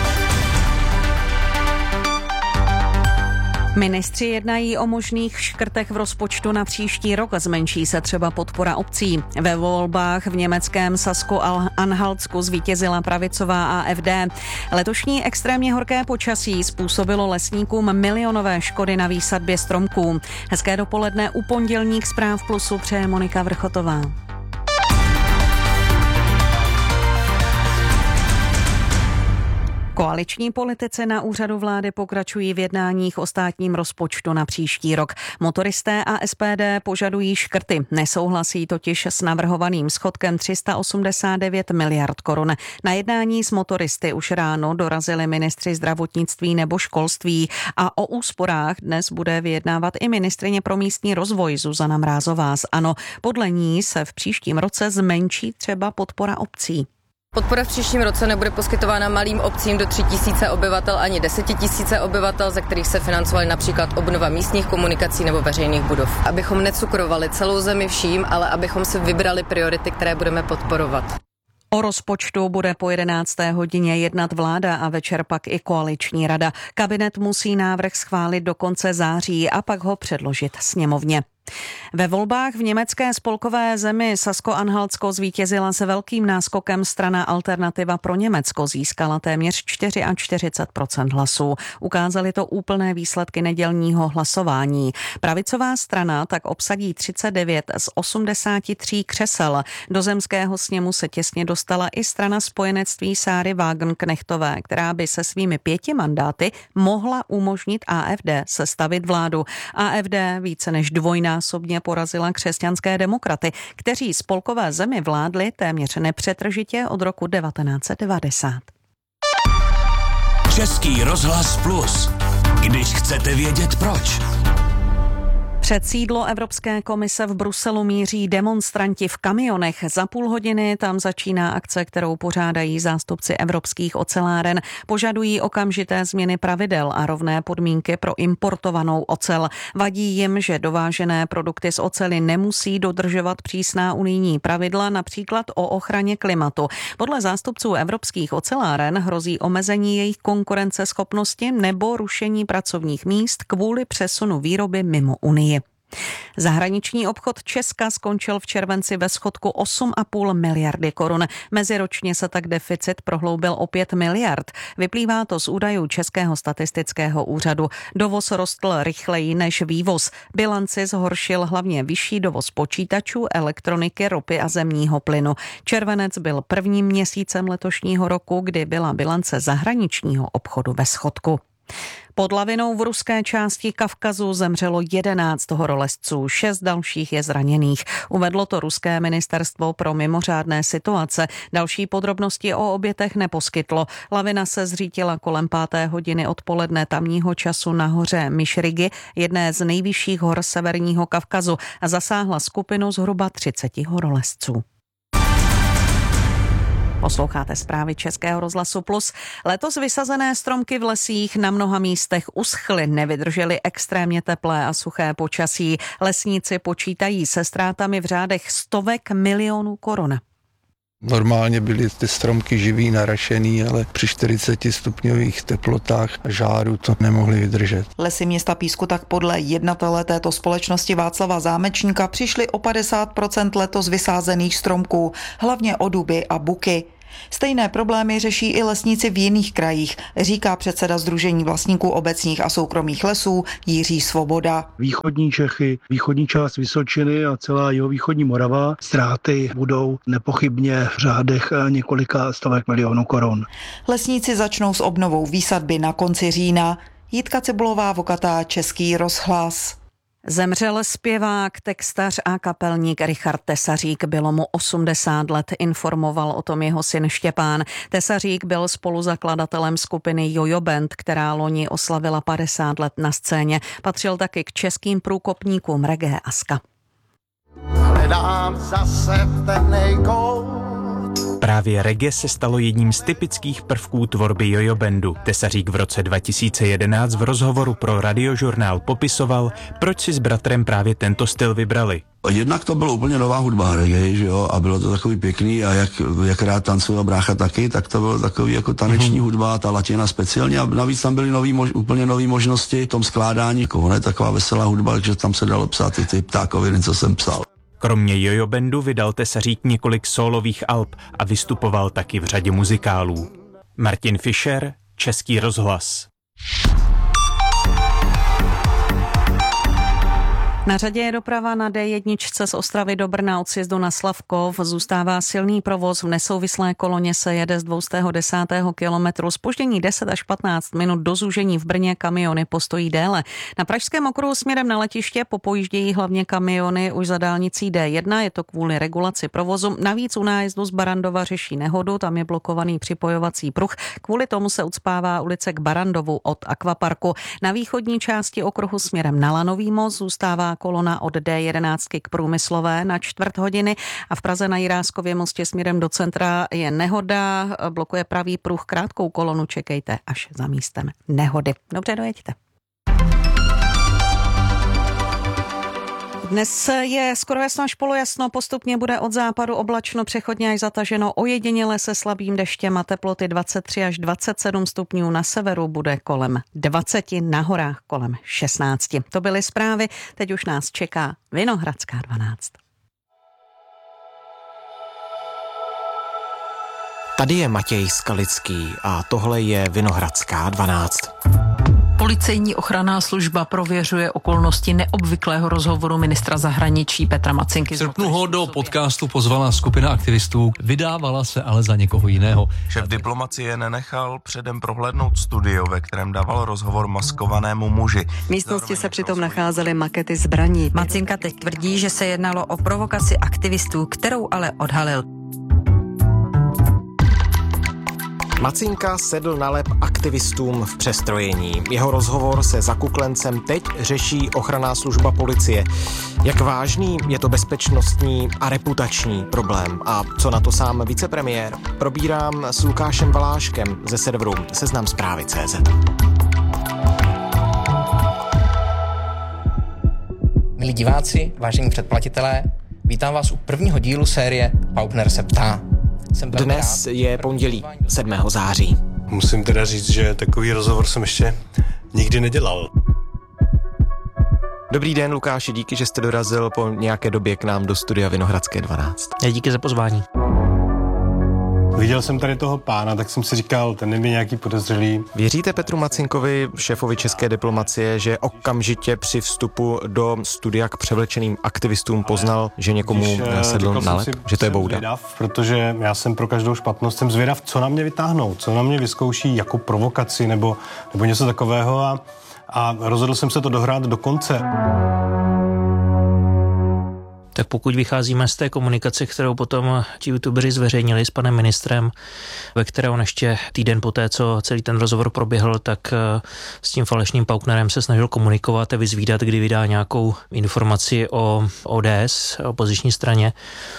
Ministři jednají o možných škrtech v rozpočtu na příští rok a zmenší se třeba podpora obcí. Ve volbách v německém Sasku-Anhaltsku zvítězila pravicová A F D. Letošní extrémně horké počasí způsobilo lesníkům milionové škody na výsadbě stromků. Hezké dopoledne, u pondělních Zpráv Plusu přeje Monika Vrchotová. Koaliční politici na úřadu vlády pokračují v jednáních o státním rozpočtu na příští rok. Motoristé a S P D požadují škrty. Nesouhlasí totiž s navrhovaným schodkem tři sta osmdesát devět miliard korun. Na jednání s motoristy už ráno dorazili ministři zdravotnictví nebo školství a o úsporách dnes bude vyjednávat i ministryně pro místní rozvoj Zuzana Mrázová z ANO. Podle ní se v příštím roce zmenší třeba podpora obcí. Podpora v příštím roce nebude poskytována malým obcím do tři tisíce obyvatel ani deset tisíce obyvatel, ze kterých se financovaly například obnova místních komunikací nebo veřejných budov. Abychom necukrovali celou zemi vším, ale abychom si vybrali priority, které budeme podporovat. O rozpočtu bude po jedenácté hodině jednat vláda a večer pak i koaliční rada. Kabinet musí návrh schválit do konce září a pak ho předložit sněmovně. Ve volbách v německé spolkové zemi Sasko-Anhaltsko zvítězila se velkým náskokem strana Alternativa pro Německo, získala téměř čtyřicet čtyři procent hlasů. Ukázaly to úplné výsledky nedělního hlasování. Pravicová strana tak obsadí třicet devět z osmdesáti tří křesel. Do zemského sněmu se těsně dostala i strana spojenectví Sáry Wagenknechtové, která by se svými pěti mandáty mohla umožnit A F D sestavit vládu. A F D více než dvojnásobně porazila křesťanské demokraty, kteří spolkové zemi vládli téměř nepřetržitě od roku devatenáct set devadesát. Český rozhlas Plus. Když chcete vědět proč. Před sídlo Evropské komise v Bruselu míří demonstranti v kamionech. Za půl hodiny tam začíná akce, kterou pořádají zástupci evropských oceláren. Požadují okamžité změny pravidel a rovné podmínky pro importovanou ocel. Vadí jim, že dovážené produkty z oceli nemusí dodržovat přísná unijní pravidla, například o ochraně klimatu. Podle zástupců evropských oceláren hrozí omezení jejich konkurenceschopnosti nebo rušení pracovních míst kvůli přesunu výroby mimo Unii. Zahraniční obchod Česka skončil v červenci ve schodku osm a půl miliardy korun. Meziročně se tak deficit prohloubil o pět miliard. Vyplývá to z údajů Českého statistického úřadu. Dovoz rostl rychleji než vývoz. Bilanci zhoršil hlavně vyšší dovoz počítačů, elektroniky, ropy a zemního plynu. Červenec byl prvním měsícem letošního roku, kdy byla bilance zahraničního obchodu ve schodku. Pod lavinou v ruské části Kavkazu zemřelo jedenáct horolezců, šest dalších je zraněných. Uvedlo to ruské ministerstvo pro mimořádné situace. Další podrobnosti o obětech neposkytlo. Lavina se zřítila kolem páté hodiny odpoledne tamního času na hoře Myšrigy, jedné z nejvyšších hor severního Kavkazu, a zasáhla skupinu zhruba třiceti horolezců. Posloucháte zprávy Českého rozhlasu Plus. Letos vysazené stromky v lesích na mnoha místech uschly, nevydržely extrémně teplé a suché počasí. Lesníci počítají se ztrátami v řádech stovek milionů korun. Normálně byly ty stromky živý, narašený, ale při čtyřiceti stupňových teplotách a žáru to nemohli vydržet. Lesy města Písku tak podle jednatele této společnosti Václava Zámečníka přišly o padesát procent letos vysázených stromků, hlavně o duby a buky. Stejné problémy řeší i lesníci v jiných krajích, říká předseda Sdružení vlastníků obecních a soukromých lesů Jiří Svoboda. Východní Čechy, východní část Vysočiny a celá jihovýchodní Morava ztráty budou nepochybně v řádech několika stovek milionů korun. Lesníci začnou s obnovou výsadby na konci října. Jitka Cibulová, Vokatá, Český rozhlas. Zemřel zpěvák, textař a kapelník Richard Tesařík, bylo mu osmdesát let, informoval o tom jeho syn Štěpán. Tesařík byl spoluzakladatelem skupiny Jojo Band, která loni oslavila padesát let na scéně. Patřil taky k českým průkopníkům reggae a ska. Hledám zase temnej kout. Právě reggae se stalo jedním z typických prvků tvorby Jojo Bandu. Tesařík v roce dva tisíce jedenáct v rozhovoru pro Radiožurnál popisoval, proč si s bratrem právě tento styl vybrali. Jednak to byla úplně nová hudba reggae, že jo, a bylo to takový pěkný a jak, jak rád tancoval brácha taky, tak to bylo takový jako taneční mm. hudba, ta latina speciálně a navíc tam byly nový, mož, úplně nové možnosti v tom skládání, jako ne, taková veselá hudba, takže tam se dalo psát i ty ptákoviny, co jsem psal. Kromě Jojo Bandu vydal Tesařík několik sólových alb a vystupoval taky v řadě muzikálů. Martin Fischer, Český rozhlas. Na řadě je doprava na dé jedna z Ostravy do Brna od sjezdu na Slavkov. Zůstává silný provoz, v nesouvislé koloně se jede z dvě stě desátého kilometru. Zpoždění deset až patnáct minut, do zúžení v Brně kamiony postojí déle. Na pražském okruhu směrem na letiště popojíždějí hlavně kamiony už za dálnicí dé jedna, je to kvůli regulaci provozu. Navíc u nájezdu z Barandova řeší nehodu, tam je blokovaný připojovací pruh. Kvůli tomu se ucpává ulice k Barandovu od Akvaparku. Na východní části okruhu směrem na Lanový most zůstává kolona od dé jedenáct k Průmyslové na čtvrt hodiny a v Praze na Jiráskově mostě směrem do centra je nehoda, blokuje pravý pruh, krátkou kolonu čekejte až za místem nehody. Dobře, dojeďte. Dnes je skoro jasno až polojasno, postupně bude od západu oblačno, přechodně až zataženo, ojediněle se slabým deštěm a teploty dvacet tři až dvacet sedm stupňů, na severu bude kolem dvacet, na horách kolem šestnáct. To byly zprávy, teď už nás čeká Vinohradská dvanáct. Tady je Matěj Skalický a tohle je Vinohradská dvanáct. Policejní ochranná služba prověřuje okolnosti neobvyklého rozhovoru ministra zahraničí Petra Macinky. V srpnu ho do podcastu pozvala skupina aktivistů, vydávala se ale za někoho jiného. Šéf diplomacie nenechal předem prohlédnout studio, ve kterém dával rozhovor maskovanému muži. V místnosti se přitom nacházely makety zbraní. Macinka teď tvrdí, že se jednalo o provokaci aktivistů, kterou ale odhalil. Macinka sedl na lep aktivistům v přestrojení. Jeho rozhovor se zakuklencem teď řeší ochranná služba policie. Jak vážný je to bezpečnostní a reputační problém? A co na to sám vicepremiér? Probírám s Lukášem Valáškem ze serveru Seznam zprávy tečka cé zet. Milí diváci, vážení předplatitelé, vítám vás u prvního dílu série Paupner se ptá. Dnes je pondělí sedmého září. Musím teda říct, že takový rozhovor jsem ještě nikdy nedělal. Dobrý den, Lukáši, díky, že jste dorazil po nějaké době k nám do studia Vinohradské dvanáct. Díky za pozvání. Viděl jsem tady toho pána, tak jsem si říkal, ten je mi nějaký podezřelý. Věříte Petru Macinkovi, šéfovi české diplomacie, že okamžitě při vstupu do studia k převlečeným aktivistům poznal, že někomu Když, sedl na lep, si, že to je bouda? Zvědav, protože já jsem pro každou špatnost, jsem zvědav, co na mě vytáhnou, co na mě vyzkouší jako provokaci nebo, nebo něco takového a, a rozhodl jsem se to dohrát do konce. Tak pokud vycházíme z té komunikace, kterou potom ti youtubeři zveřejnili s panem ministrem, ve které on ještě týden poté, co celý ten rozhovor proběhl, tak s tím falešným Pauknerem se snažil komunikovat a vyzvídat, kdy vydá nějakou informaci o O D S, opoziční straně,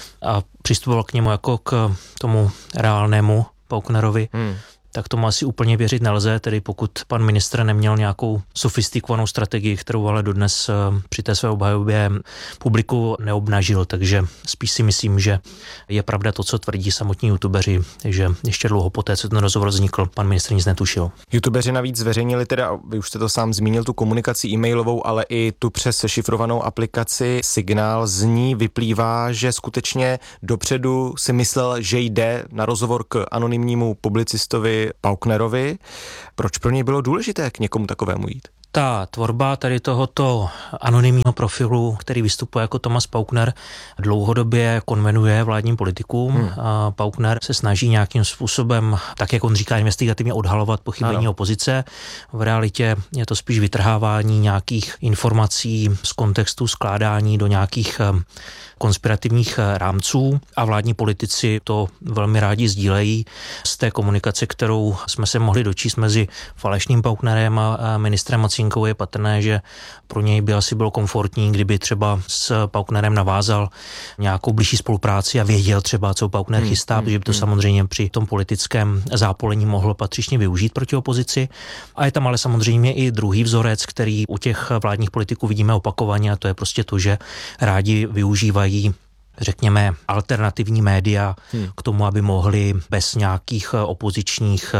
a přistupoval k němu jako k tomu reálnému Pauknerovi. Hmm. Tak tomu asi úplně věřit nelze, tedy pokud pan ministr neměl nějakou sofistikovanou strategii, kterou ale dodnes při té své obhajobě publiku neobnažil, takže spíš si myslím, že je pravda to, co tvrdí samotní youtubeři, že ještě dlouho poté, co ten rozhovor vznikl, pan ministr nic netušil. Youtubeři navíc zveřejnili teda, vy už jste to sám zmínil, tu komunikaci e-mailovou, ale i tu přes šifrovanou aplikaci Signál. Z ní vyplývá, že skutečně dopředu si myslel, že jde na rozhovor k anonymnímu publicistovi Pauknerovi. Proč pro něj bylo důležité k někomu takovému jít? Ta tvorba tady tohoto anonymního profilu, který vystupuje jako Thomas Paukner, dlouhodobě konvenuje vládním politikům. Hmm. A Paukner se snaží nějakým způsobem, tak jak on říká, investigativně odhalovat pochybení ano. opozice. V realitě je to spíš vytrhávání nějakých informací z kontextu, skládání do nějakých konspirativních rámců a vládní politici to velmi rádi sdílejí. Z té komunikace, kterou jsme se mohli dočíst mezi falešným Pauknerem a ministrem Macinkou, je patrné, že pro něj by asi bylo komfortní, kdyby třeba s Pauknerem navázal nějakou blížší spolupráci a věděl třeba, co Paukner hmm, chystá, hmm, protože by to hmm. samozřejmě při tom politickém zápolení mohl patřičně využít proti opozici. A je tam ale samozřejmě i druhý vzorec, který u těch vládních politiků vidíme opakovaně, a to je prostě to, že rádi využívají řekněme, alternativní média hmm. k tomu, aby mohli bez nějakých opozičních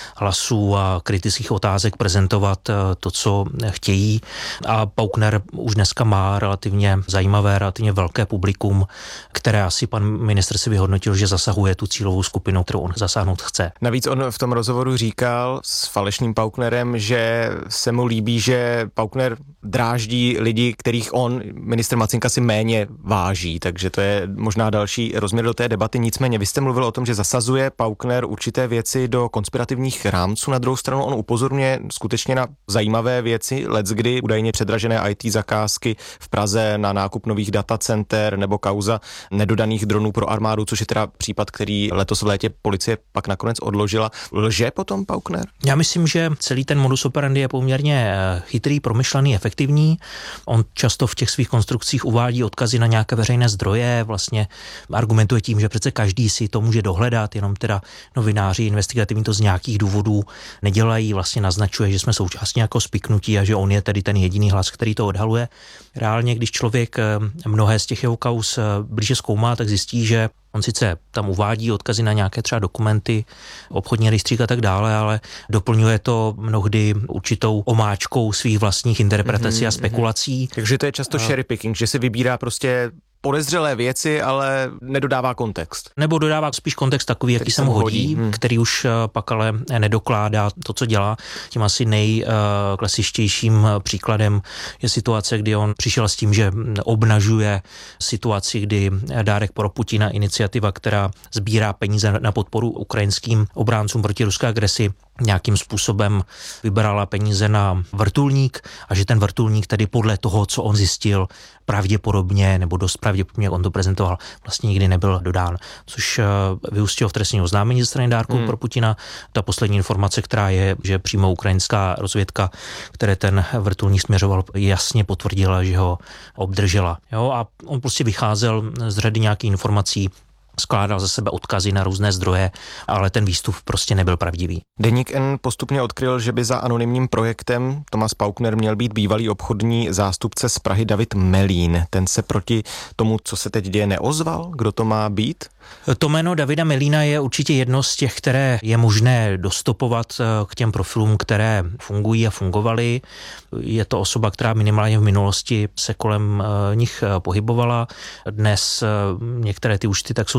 hlasů a kritických otázek prezentovat to, co chtějí. A Paukner už dneska má relativně zajímavé, relativně velké publikum, které asi pan ministr si vyhodnotil, že zasahuje tu cílovou skupinu, kterou on zasáhnout chce. Navíc on v tom rozhovoru říkal s falešným Pauknerem, že se mu líbí, že Paukner dráždí lidi, kterých on, ministr Macinka, si méně váží, takže to je možná další rozměr do té debaty. Nicméně vy jste mluvil o tom, že zasazuje Paukner určité věci do konspirativních rámců. Na druhou stranu on upozorňuje skutečně na zajímavé věci, leckdy údajně předražené í té zakázky v Praze na nákup nových datacenter nebo kauza nedodaných dronů pro armádu, což je teda případ, který letos v létě policie pak nakonec odložila. Lže potom Paukner? Já myslím, že celý ten modus operandi je poměrně chytrý, promyšlený, efektivní. On často v těch svých konstrukcích uvádí odkazy na nějaké veřejné zdroje, vlastně argumentuje tím, že přece každý si to může dohledat, jenom teda novináři investigativní to z nějakých důvodů nedělají, vlastně naznačuje, že jsme součástí nějakého spiknutí a že on je tedy ten jediný hlas, který to odhaluje. Reálně, když člověk mnohé z těch jeho kauz blíže zkoumá, tak zjistí, že on sice tam uvádí odkazy na nějaké třeba dokumenty, obchodní rejstřík a tak dále, ale doplňuje to mnohdy určitou omáčkou svých vlastních interpretací mm-hmm, a spekulací. Takže to je často cherry picking, že si vybírá prostě podezřelé věci, ale nedodává kontext. Nebo dodává spíš kontext takový, jaký se mu hodí, hmm. který už pak ale nedokládá to, co dělá. Tím asi nejklasičtějším příkladem je situace, kdy on přišel s tím, že obnažuje situaci, kdy Dárek pro Putina, iniciativa, která sbírá peníze na podporu ukrajinským obráncům proti ruské agresi, nějakým způsobem vybrala peníze na vrtulník a že ten vrtulník tedy podle toho, co on zjistil, pravděpodobně nebo dost pravděpodobně, jak on to prezentoval, vlastně nikdy nebyl dodán. Což vyústilo v trestní oznámení ze strany Dárku hmm. pro Putina. Ta poslední informace, která je, že přímo ukrajinská rozvědka, které ten vrtulník směřoval, jasně potvrdila, že ho obdržela. Jo? A on prostě vycházel z řady nějakých informací, skládal ze sebe odkazy na různé zdroje, ale ten výstup prostě nebyl pravdivý. Deník N postupně odkryl, že by za anonymním projektem Thomas Paukner měl být bývalý obchodní zástupce z Prahy David Melín. Ten se proti tomu, co se teď děje, neozval? Kdo to má být? To jméno Davida Melína je určitě jedno z těch, které je možné dostopovat k těm profilům, které fungují a fungovaly. Je to osoba, která minimálně v minulosti se kolem nich pohybovala. Dnes některé ty účty tak jsou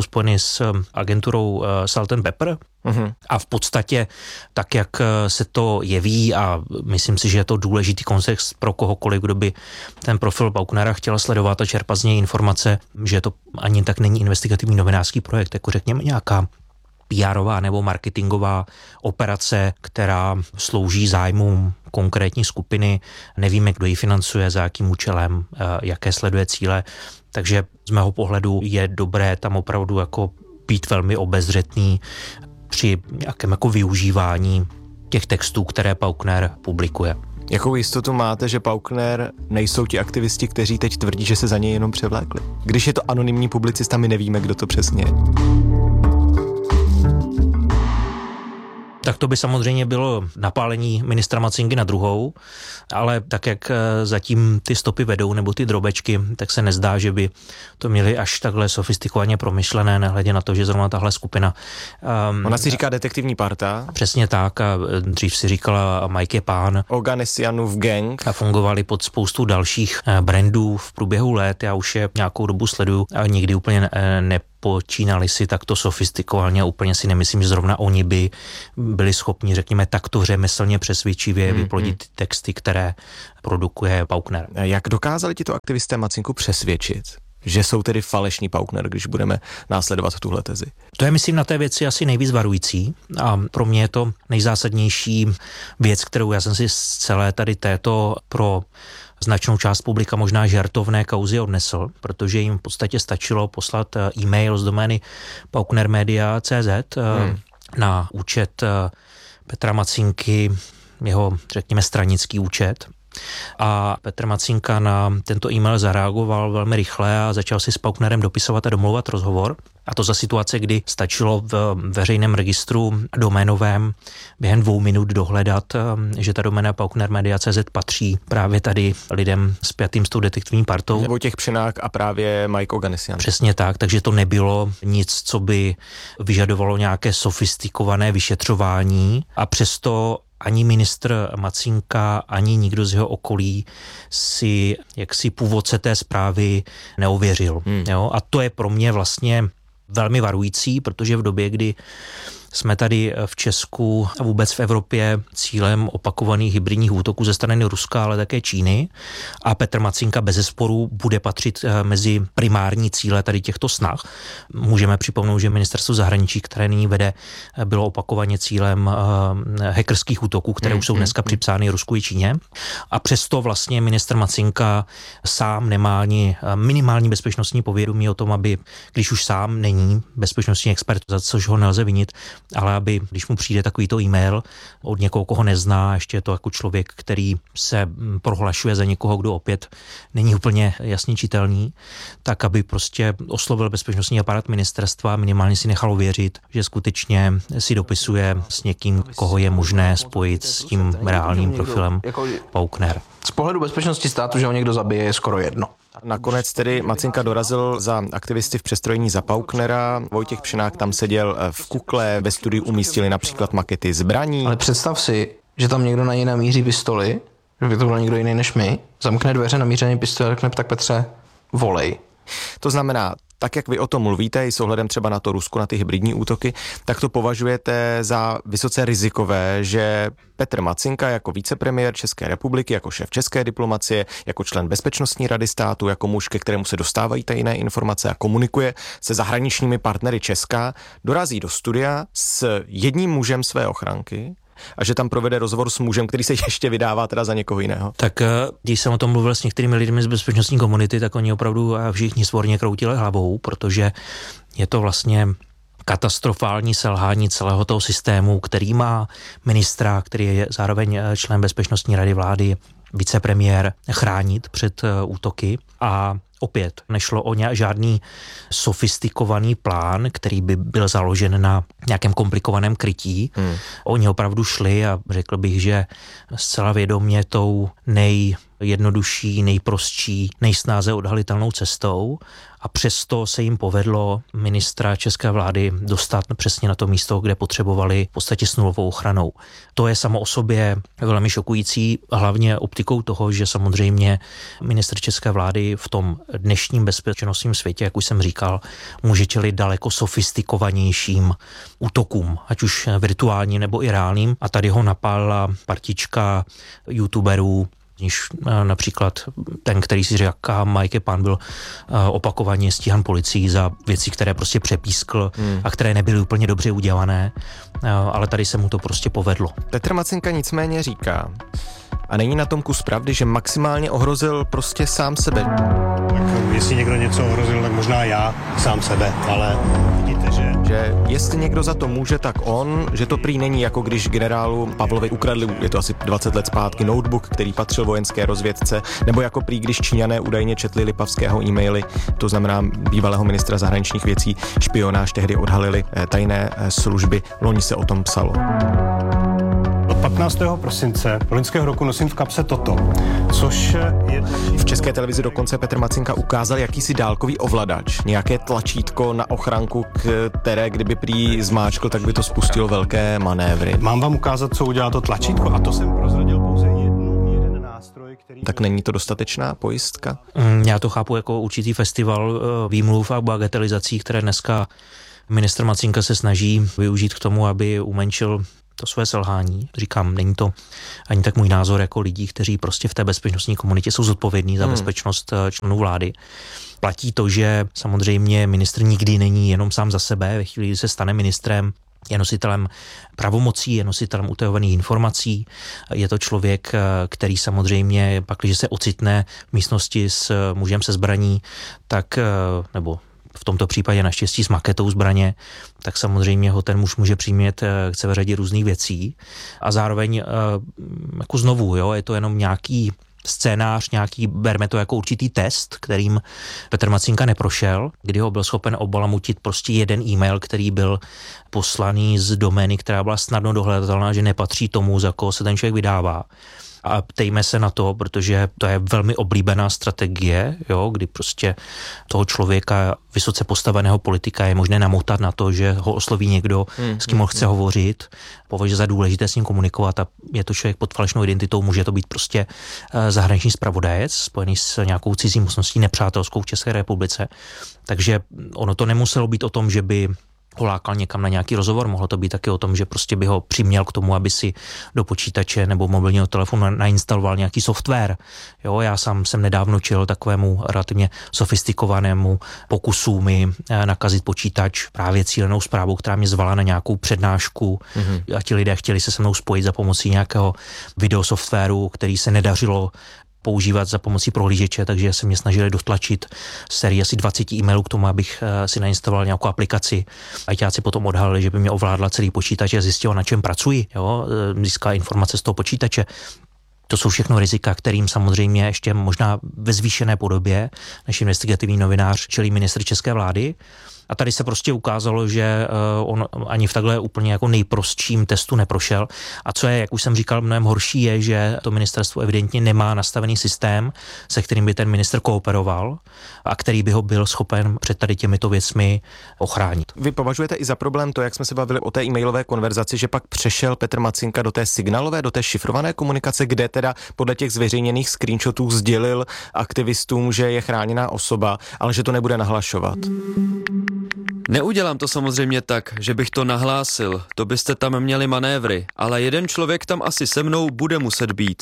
spojeny s agenturou Salt and Pepper. Uhum. A v podstatě tak, jak se to jeví, a myslím si, že je to důležitý kontext pro kohokoliv, kdo by ten profil Pauknera chtěl sledovat a čerpat z něj informace, že to ani tak není investigativní novinářský projekt, jako řekněme nějaká P R-ová nebo marketingová operace, která slouží zájmům konkrétní skupiny. Nevíme, kdo ji financuje, za jakým účelem, jaké sleduje cíle. Takže z mého pohledu je dobré tam opravdu jako být velmi obezřetný při nějakém jako využívání těch textů, které Paukner publikuje. Jakou jistotu máte, že Paukner nejsou ti aktivisti, kteří teď tvrdí, že se za něj jenom převlékli? Když je to anonymní publicista, my nevíme, kdo to přesně je. Tak to by samozřejmě bylo napálení ministra Macinky na druhou, ale tak, jak zatím ty stopy vedou, nebo ty drobečky, tak se nezdá, že by to měli až takhle sofistikovaně promyšlené, nehledě na to, že zrovna tahle skupina... Um, Ona si říká detektivní parta. Přesně tak, a dřív si říkala Mike Pán. Oganessianův gang. A fungovali pod spoustu dalších brandů v průběhu let, já už je nějakou dobu sleduju a nikdy úplně ne, ne počínali si takto sofistikovaně, úplně si nemyslím, že zrovna oni by byli schopni, řekněme, takto řemeslně přesvědčivě hmm, vyplodit hmm. texty, které produkuje Paukner. Jak dokázali tito aktivisté Macinku přesvědčit, že jsou tedy falešní Paukner, když budeme následovat tuhle tezi? To je, myslím, na té věci asi nejvíc varující a pro mě je to nejzásadnější věc, kterou já jsem si z celé tady této pro značnou část publika možná žertovné kauzy odnesl, protože jim v podstatě stačilo poslat e-mail z domény pauknermedia tečka cé zet hmm. na účet Petra Macinky, jeho, řekněme, stranický účet. A Petr Macinka na tento e-mail zareagoval velmi rychle a začal si s Pauknerem dopisovat a domlouvat rozhovor. A to za situace, kdy stačilo v veřejném registru doménovém během dvou minut dohledat, že ta doména pauknermedia tečka cé zet patří právě tady lidem spjatým s tou detektivní partou. Nebo těch Přinák a právě Mike Oganessian. Přesně tak, takže to nebylo nic, co by vyžadovalo nějaké sofistikované vyšetřování a přesto ani ministr Macinka, ani nikdo z jeho okolí si jaksi původce té zprávy neověřil. Hmm. Jo? A to je pro mě vlastně velmi varující, protože v době, kdy jsme tady v Česku a vůbec v Evropě cílem opakovaných hybridních útoků ze strany Ruska, ale také Číny, a Petr Macinka bezesporu bude patřit mezi primární cíle tady těchto snah. Můžeme připomenout, že ministerstvo zahraničí, které nyní vede, bylo opakovaně cílem hackerských útoků, které už jsou dneska připsány Rusku i Číně. A přesto vlastně ministr Macinka sám nemá ani minimální bezpečnostní povědomí o tom, aby, když už sám není bezpečnostní expert, za což ho nelze vinit, ale aby, když mu přijde takovýto e-mail od někoho, koho nezná, ještě je to jako člověk, který se prohlašuje za někoho, kdo opět není úplně jasně čitelný, tak aby prostě oslovil bezpečnostní aparát ministerstva, minimálně si nechal věřit, že skutečně si dopisuje s někým, koho je možné spojit s tím reálným profilem Paukner. Z pohledu bezpečnosti státu, že ho někdo zabije, je skoro jedno. Nakonec tedy Macinka dorazil za aktivisty v přestrojení za Pauknera. Vojtěch Přinák tam seděl v kukle, ve studiu umístili například makety zbraní. Ale představ si, že tam někdo na něj namíří pistoli, že by to byl někdo jiný než my, zamkne dveře, namířený pistoli a řekne, tak Petře, volej. To znamená, tak jak vy o tom mluvíte, i s ohledem třeba na to Rusko, na ty hybridní útoky, tak to považujete za vysoce rizikové, že Petr Macinka jako vicepremiér České republiky, jako šéf české diplomacie, jako člen Bezpečnostní rady státu, jako muž, ke kterému se dostávají tajné informace a komunikuje se zahraničními partnery Česka, dorazí do studia s jedním mužem své ochranky a že tam provede rozhovor s mužem, který se ještě vydává teda za někoho jiného. Tak když jsem o tom mluvil s některými lidmi z bezpečnostní komunity, tak oni opravdu všichni svorně kroutili hlavou, protože je to vlastně katastrofální selhání celého toho systému, který má ministra, který je zároveň člen Bezpečnostní rady vlády, vicepremiér, chránit před útoky. A opět nešlo o žádný sofistikovaný plán, který by byl založen na nějakém komplikovaném krytí. Hmm. Oni opravdu šli a řekl bych, že zcela vědomě tou nej nejjednodušší, nejprostší, nejsnáze odhalitelnou cestou a přesto se jim povedlo ministra české vlády dostat přesně na to místo, kde potřebovali v podstatě s nulovou ochranou. To je samo o sobě velmi šokující, hlavně optikou toho, že samozřejmě ministr české vlády v tom dnešním bezpečnostním světě, jak už jsem říkal, může čelit daleko sofistikovanějším útokům, ať už virtuálním nebo i reálným. A tady ho napálila partička youtuberů, níž například ten, který si říká Mike Pan, byl opakovaně stíhan policií za věci, které prostě přepískl hmm. a které nebyly úplně dobře udělané, ale tady se mu to prostě povedlo. Petr Macinka nicméně říká, a není na tom kus pravdy, že maximálně ohrozil prostě sám sebe. Tak jestli někdo něco ohrozil, tak možná já sám sebe, ale vidíte, že... Že jestli někdo za to může, tak on, že to prý není jako když generálu Pavlovi ukradli, je to asi dvacet let zpátky, notebook, který patřil vojenské rozvědce, nebo jako prý, když Číňané údajně četli Lipavského e-maily, to znamená bývalého ministra zahraničních věcí, špionáž tehdy odhalili tajné služby, loni se o tom psalo. Od patnáctého prosince loňského roku nosím v kapse toto, což je... V České televizi dokonce Petr Macinka ukázal jakýsi dálkový ovladač, nějaké tlačítko na ochranku, které kdyby prý zmáčkl, tak by to spustilo velké manévry. Mám vám ukázat, co udělá to tlačítko, a to jsem prozradil pouze jednu, jeden nástroj, který... Tak není to dostatečná pojistka? Já to chápu jako určitý festival výmluv a bagatelizací, které dneska ministr Macinka se snaží využít k tomu, aby umenšil to své selhání. Říkám, není to ani tak můj názor jako lidí, kteří prostě v té bezpečnostní komunitě jsou zodpovědní za hmm. bezpečnost členů vlády. Platí to, že samozřejmě ministr nikdy není jenom sám za sebe. Ve chvíli, kdy se stane ministrem, je nositelem pravomocí, je nositelem utajovaných informací. Je to člověk, který samozřejmě, pak, když se ocitne v místnosti s mužem se zbraní, tak, nebo v tomto případě naštěstí s maketou zbraně, tak samozřejmě ho ten muž může přimět k celé řadě různých věcí. A zároveň jako znovu, jo, je to jenom nějaký scénář, nějaký, berme to jako určitý test, kterým Petr Macinka neprošel, kdy ho byl schopen obalamutit prostě jeden e-mail, který byl poslaný z domény, která byla snadno dohledatelná, že nepatří tomu, za koho se ten člověk vydává. A ptejme se na to, protože to je velmi oblíbená strategie, jo, kdy prostě toho člověka, vysoce postaveného politika je možné namotat na to, že ho osloví někdo, hmm, s kým on chce hmm. hovořit, považuje za důležité s ním komunikovat a je to člověk pod falešnou identitou, může to být prostě zahraniční zpravodajec, spojený s nějakou cizí mocností nepřátelskou v České republice. Takže ono to nemuselo být o tom, že by ho lákal někam na nějaký rozhovor, mohlo to být taky o tom, že prostě by ho přiměl k tomu, aby si do počítače nebo mobilního telefonu nainstaloval nějaký software. Jo, já sám jsem nedávno čelil takovému relativně sofistikovanému pokusu mi nakazit počítač právě cílenou zprávou, která mě zvala na nějakou přednášku mm-hmm. a ti lidé chtěli se se mnou spojit za pomocí nějakého videosoftwaru, který se nedařilo používat za pomocí prohlížeče, takže se mě snažili dotlačit sérii asi dvacet e-mailů k tomu, abych si nainstaloval nějakou aplikaci. Ajťáci potom odhalili, že by mě ovládla celý počítač a zjistila, na čem pracuji. Jo? Získá informace z toho počítače. To jsou všechno rizika, kterým samozřejmě ještě možná ve zvýšené podobě než investigativní novinář čelí ministr české vlády. A tady se prostě ukázalo, že on ani v takhle úplně jako nejprostším testu neprošel. A co je, jak už jsem říkal, mnohem horší je, že to ministerstvo evidentně nemá nastavený systém, se kterým by ten ministr kooperoval a který by ho byl schopen před tady těmito věcmi ochránit. Vy považujete i za problém to, jak jsme se bavili o té e-mailové konverzaci, že pak přešel Petr Macinka do té signálové, do té šifrované komunikace, kde teda podle těch zveřejněných screenshotů sdělil aktivistům, že je chráněná osoba, ale že to nebude nahlašovat. Neudělám to samozřejmě tak, že bych to nahlásil, to byste tam měli manévry, ale jeden člověk tam asi se mnou bude muset být.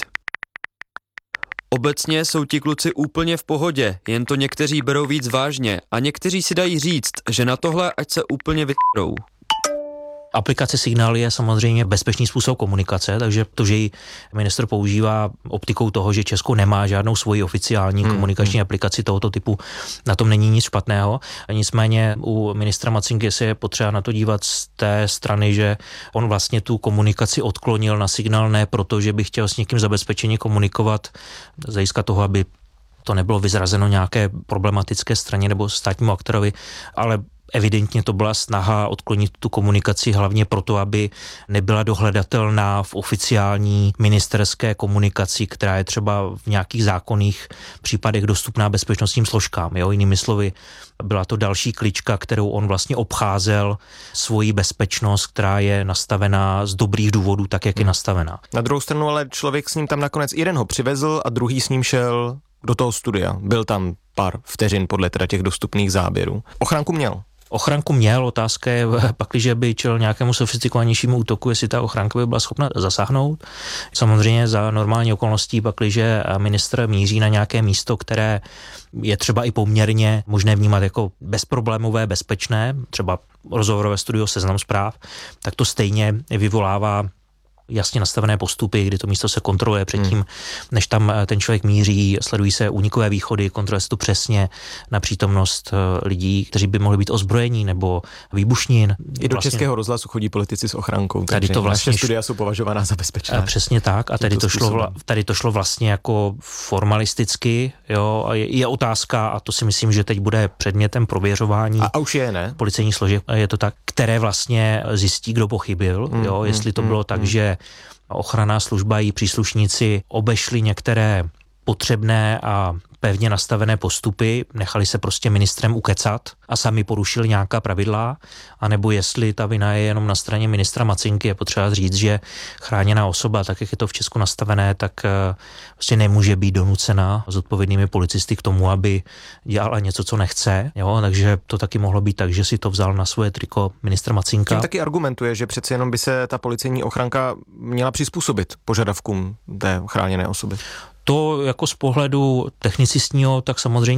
Obecně jsou ti kluci úplně v pohodě, jen to někteří berou víc vážně a někteří si dají říct, že na tohle ať se úplně vytrou. Aplikace Signál je samozřejmě bezpečný způsob komunikace, takže to, že ji ministr používá optikou toho, že Česko nemá žádnou svoji oficiální hmm, komunikační hmm. aplikaci tohoto typu, na tom není nic špatného. Nicméně u ministra Macinky se je potřeba na to dívat z té strany, že on vlastně tu komunikaci odklonil na Signál ne proto, že by chtěl s někým zabezpečeně komunikovat z hlediska toho, aby to nebylo vyzrazeno nějaké problematické straně nebo státnímu aktorovi, ale Evidentně to byla snaha odklonit tu komunikaci hlavně proto, aby nebyla dohledatelná v oficiální ministerské komunikaci, která je třeba v nějakých zákonných případech dostupná bezpečnostním složkám. Jo? Jinými slovy, byla to další klička, kterou on vlastně obcházel svoji bezpečnost, která je nastavená z dobrých důvodů, tak jak je nastavená. Na druhou stranu ale člověk s ním tam nakonec jeden ho přivezl a druhý s ním šel do toho studia. Byl tam pár vteřin podle teda těch dostupných záběrů. Ochránku měl. Ochranku měl, otázka je, pakliže by čel nějakému sofistikovanějšímu útoku, jestli ta ochránka by byla schopna zasáhnout. Samozřejmě za normální okolností, pakliže ministr míří na nějaké místo, které je třeba i poměrně možné vnímat jako bezproblémové, bezpečné, třeba rozhovorové studio Seznam Zpráv, tak to stejně vyvolává jasně nastavené postupy, kdy to místo se kontroluje předtím, hmm. než tam ten člověk míří, sledují se únikové východy, kontroluje se to přesně na přítomnost lidí, kteří by mohli být ozbrojení nebo výbušnin. I do vlastně, Českého rozhlasu chodí politici s ochrankou, takže to vlastně naše studia jsou považovaná za bezpečná. Přesně tak a tady to, šlo, tady to šlo vlastně jako formalisticky, jo, a je, je otázka, a to si myslím, že teď bude předmětem prověřování. A, a už je, ne? Policejní složek, je to tak, které vlastně zjistí, kdo pochybil, hmm, jo, jestli to hmm, bylo hmm, tak, hmm. že ochranná služba i příslušníci obešli některé potřebné a pevně nastavené postupy, nechali se prostě ministrem ukecat a sami porušili nějaká pravidla, anebo jestli ta vina je jenom na straně ministra Macinky. Je potřeba říct, že chráněná osoba, tak jak je to v Česku nastavené, tak prostě nemůže být donucena zodpovědnými policisty k tomu, aby dělala něco, co nechce. Jo? Takže to taky mohlo být tak, že si to vzal na svoje triko ministr Macinka. Tím taky argumentuje, že přeci jenom by se ta policejní ochranka měla přizpůsobit požadavkům té chráněné osoby. To jako z pohledu technicistního, tak samozřejmě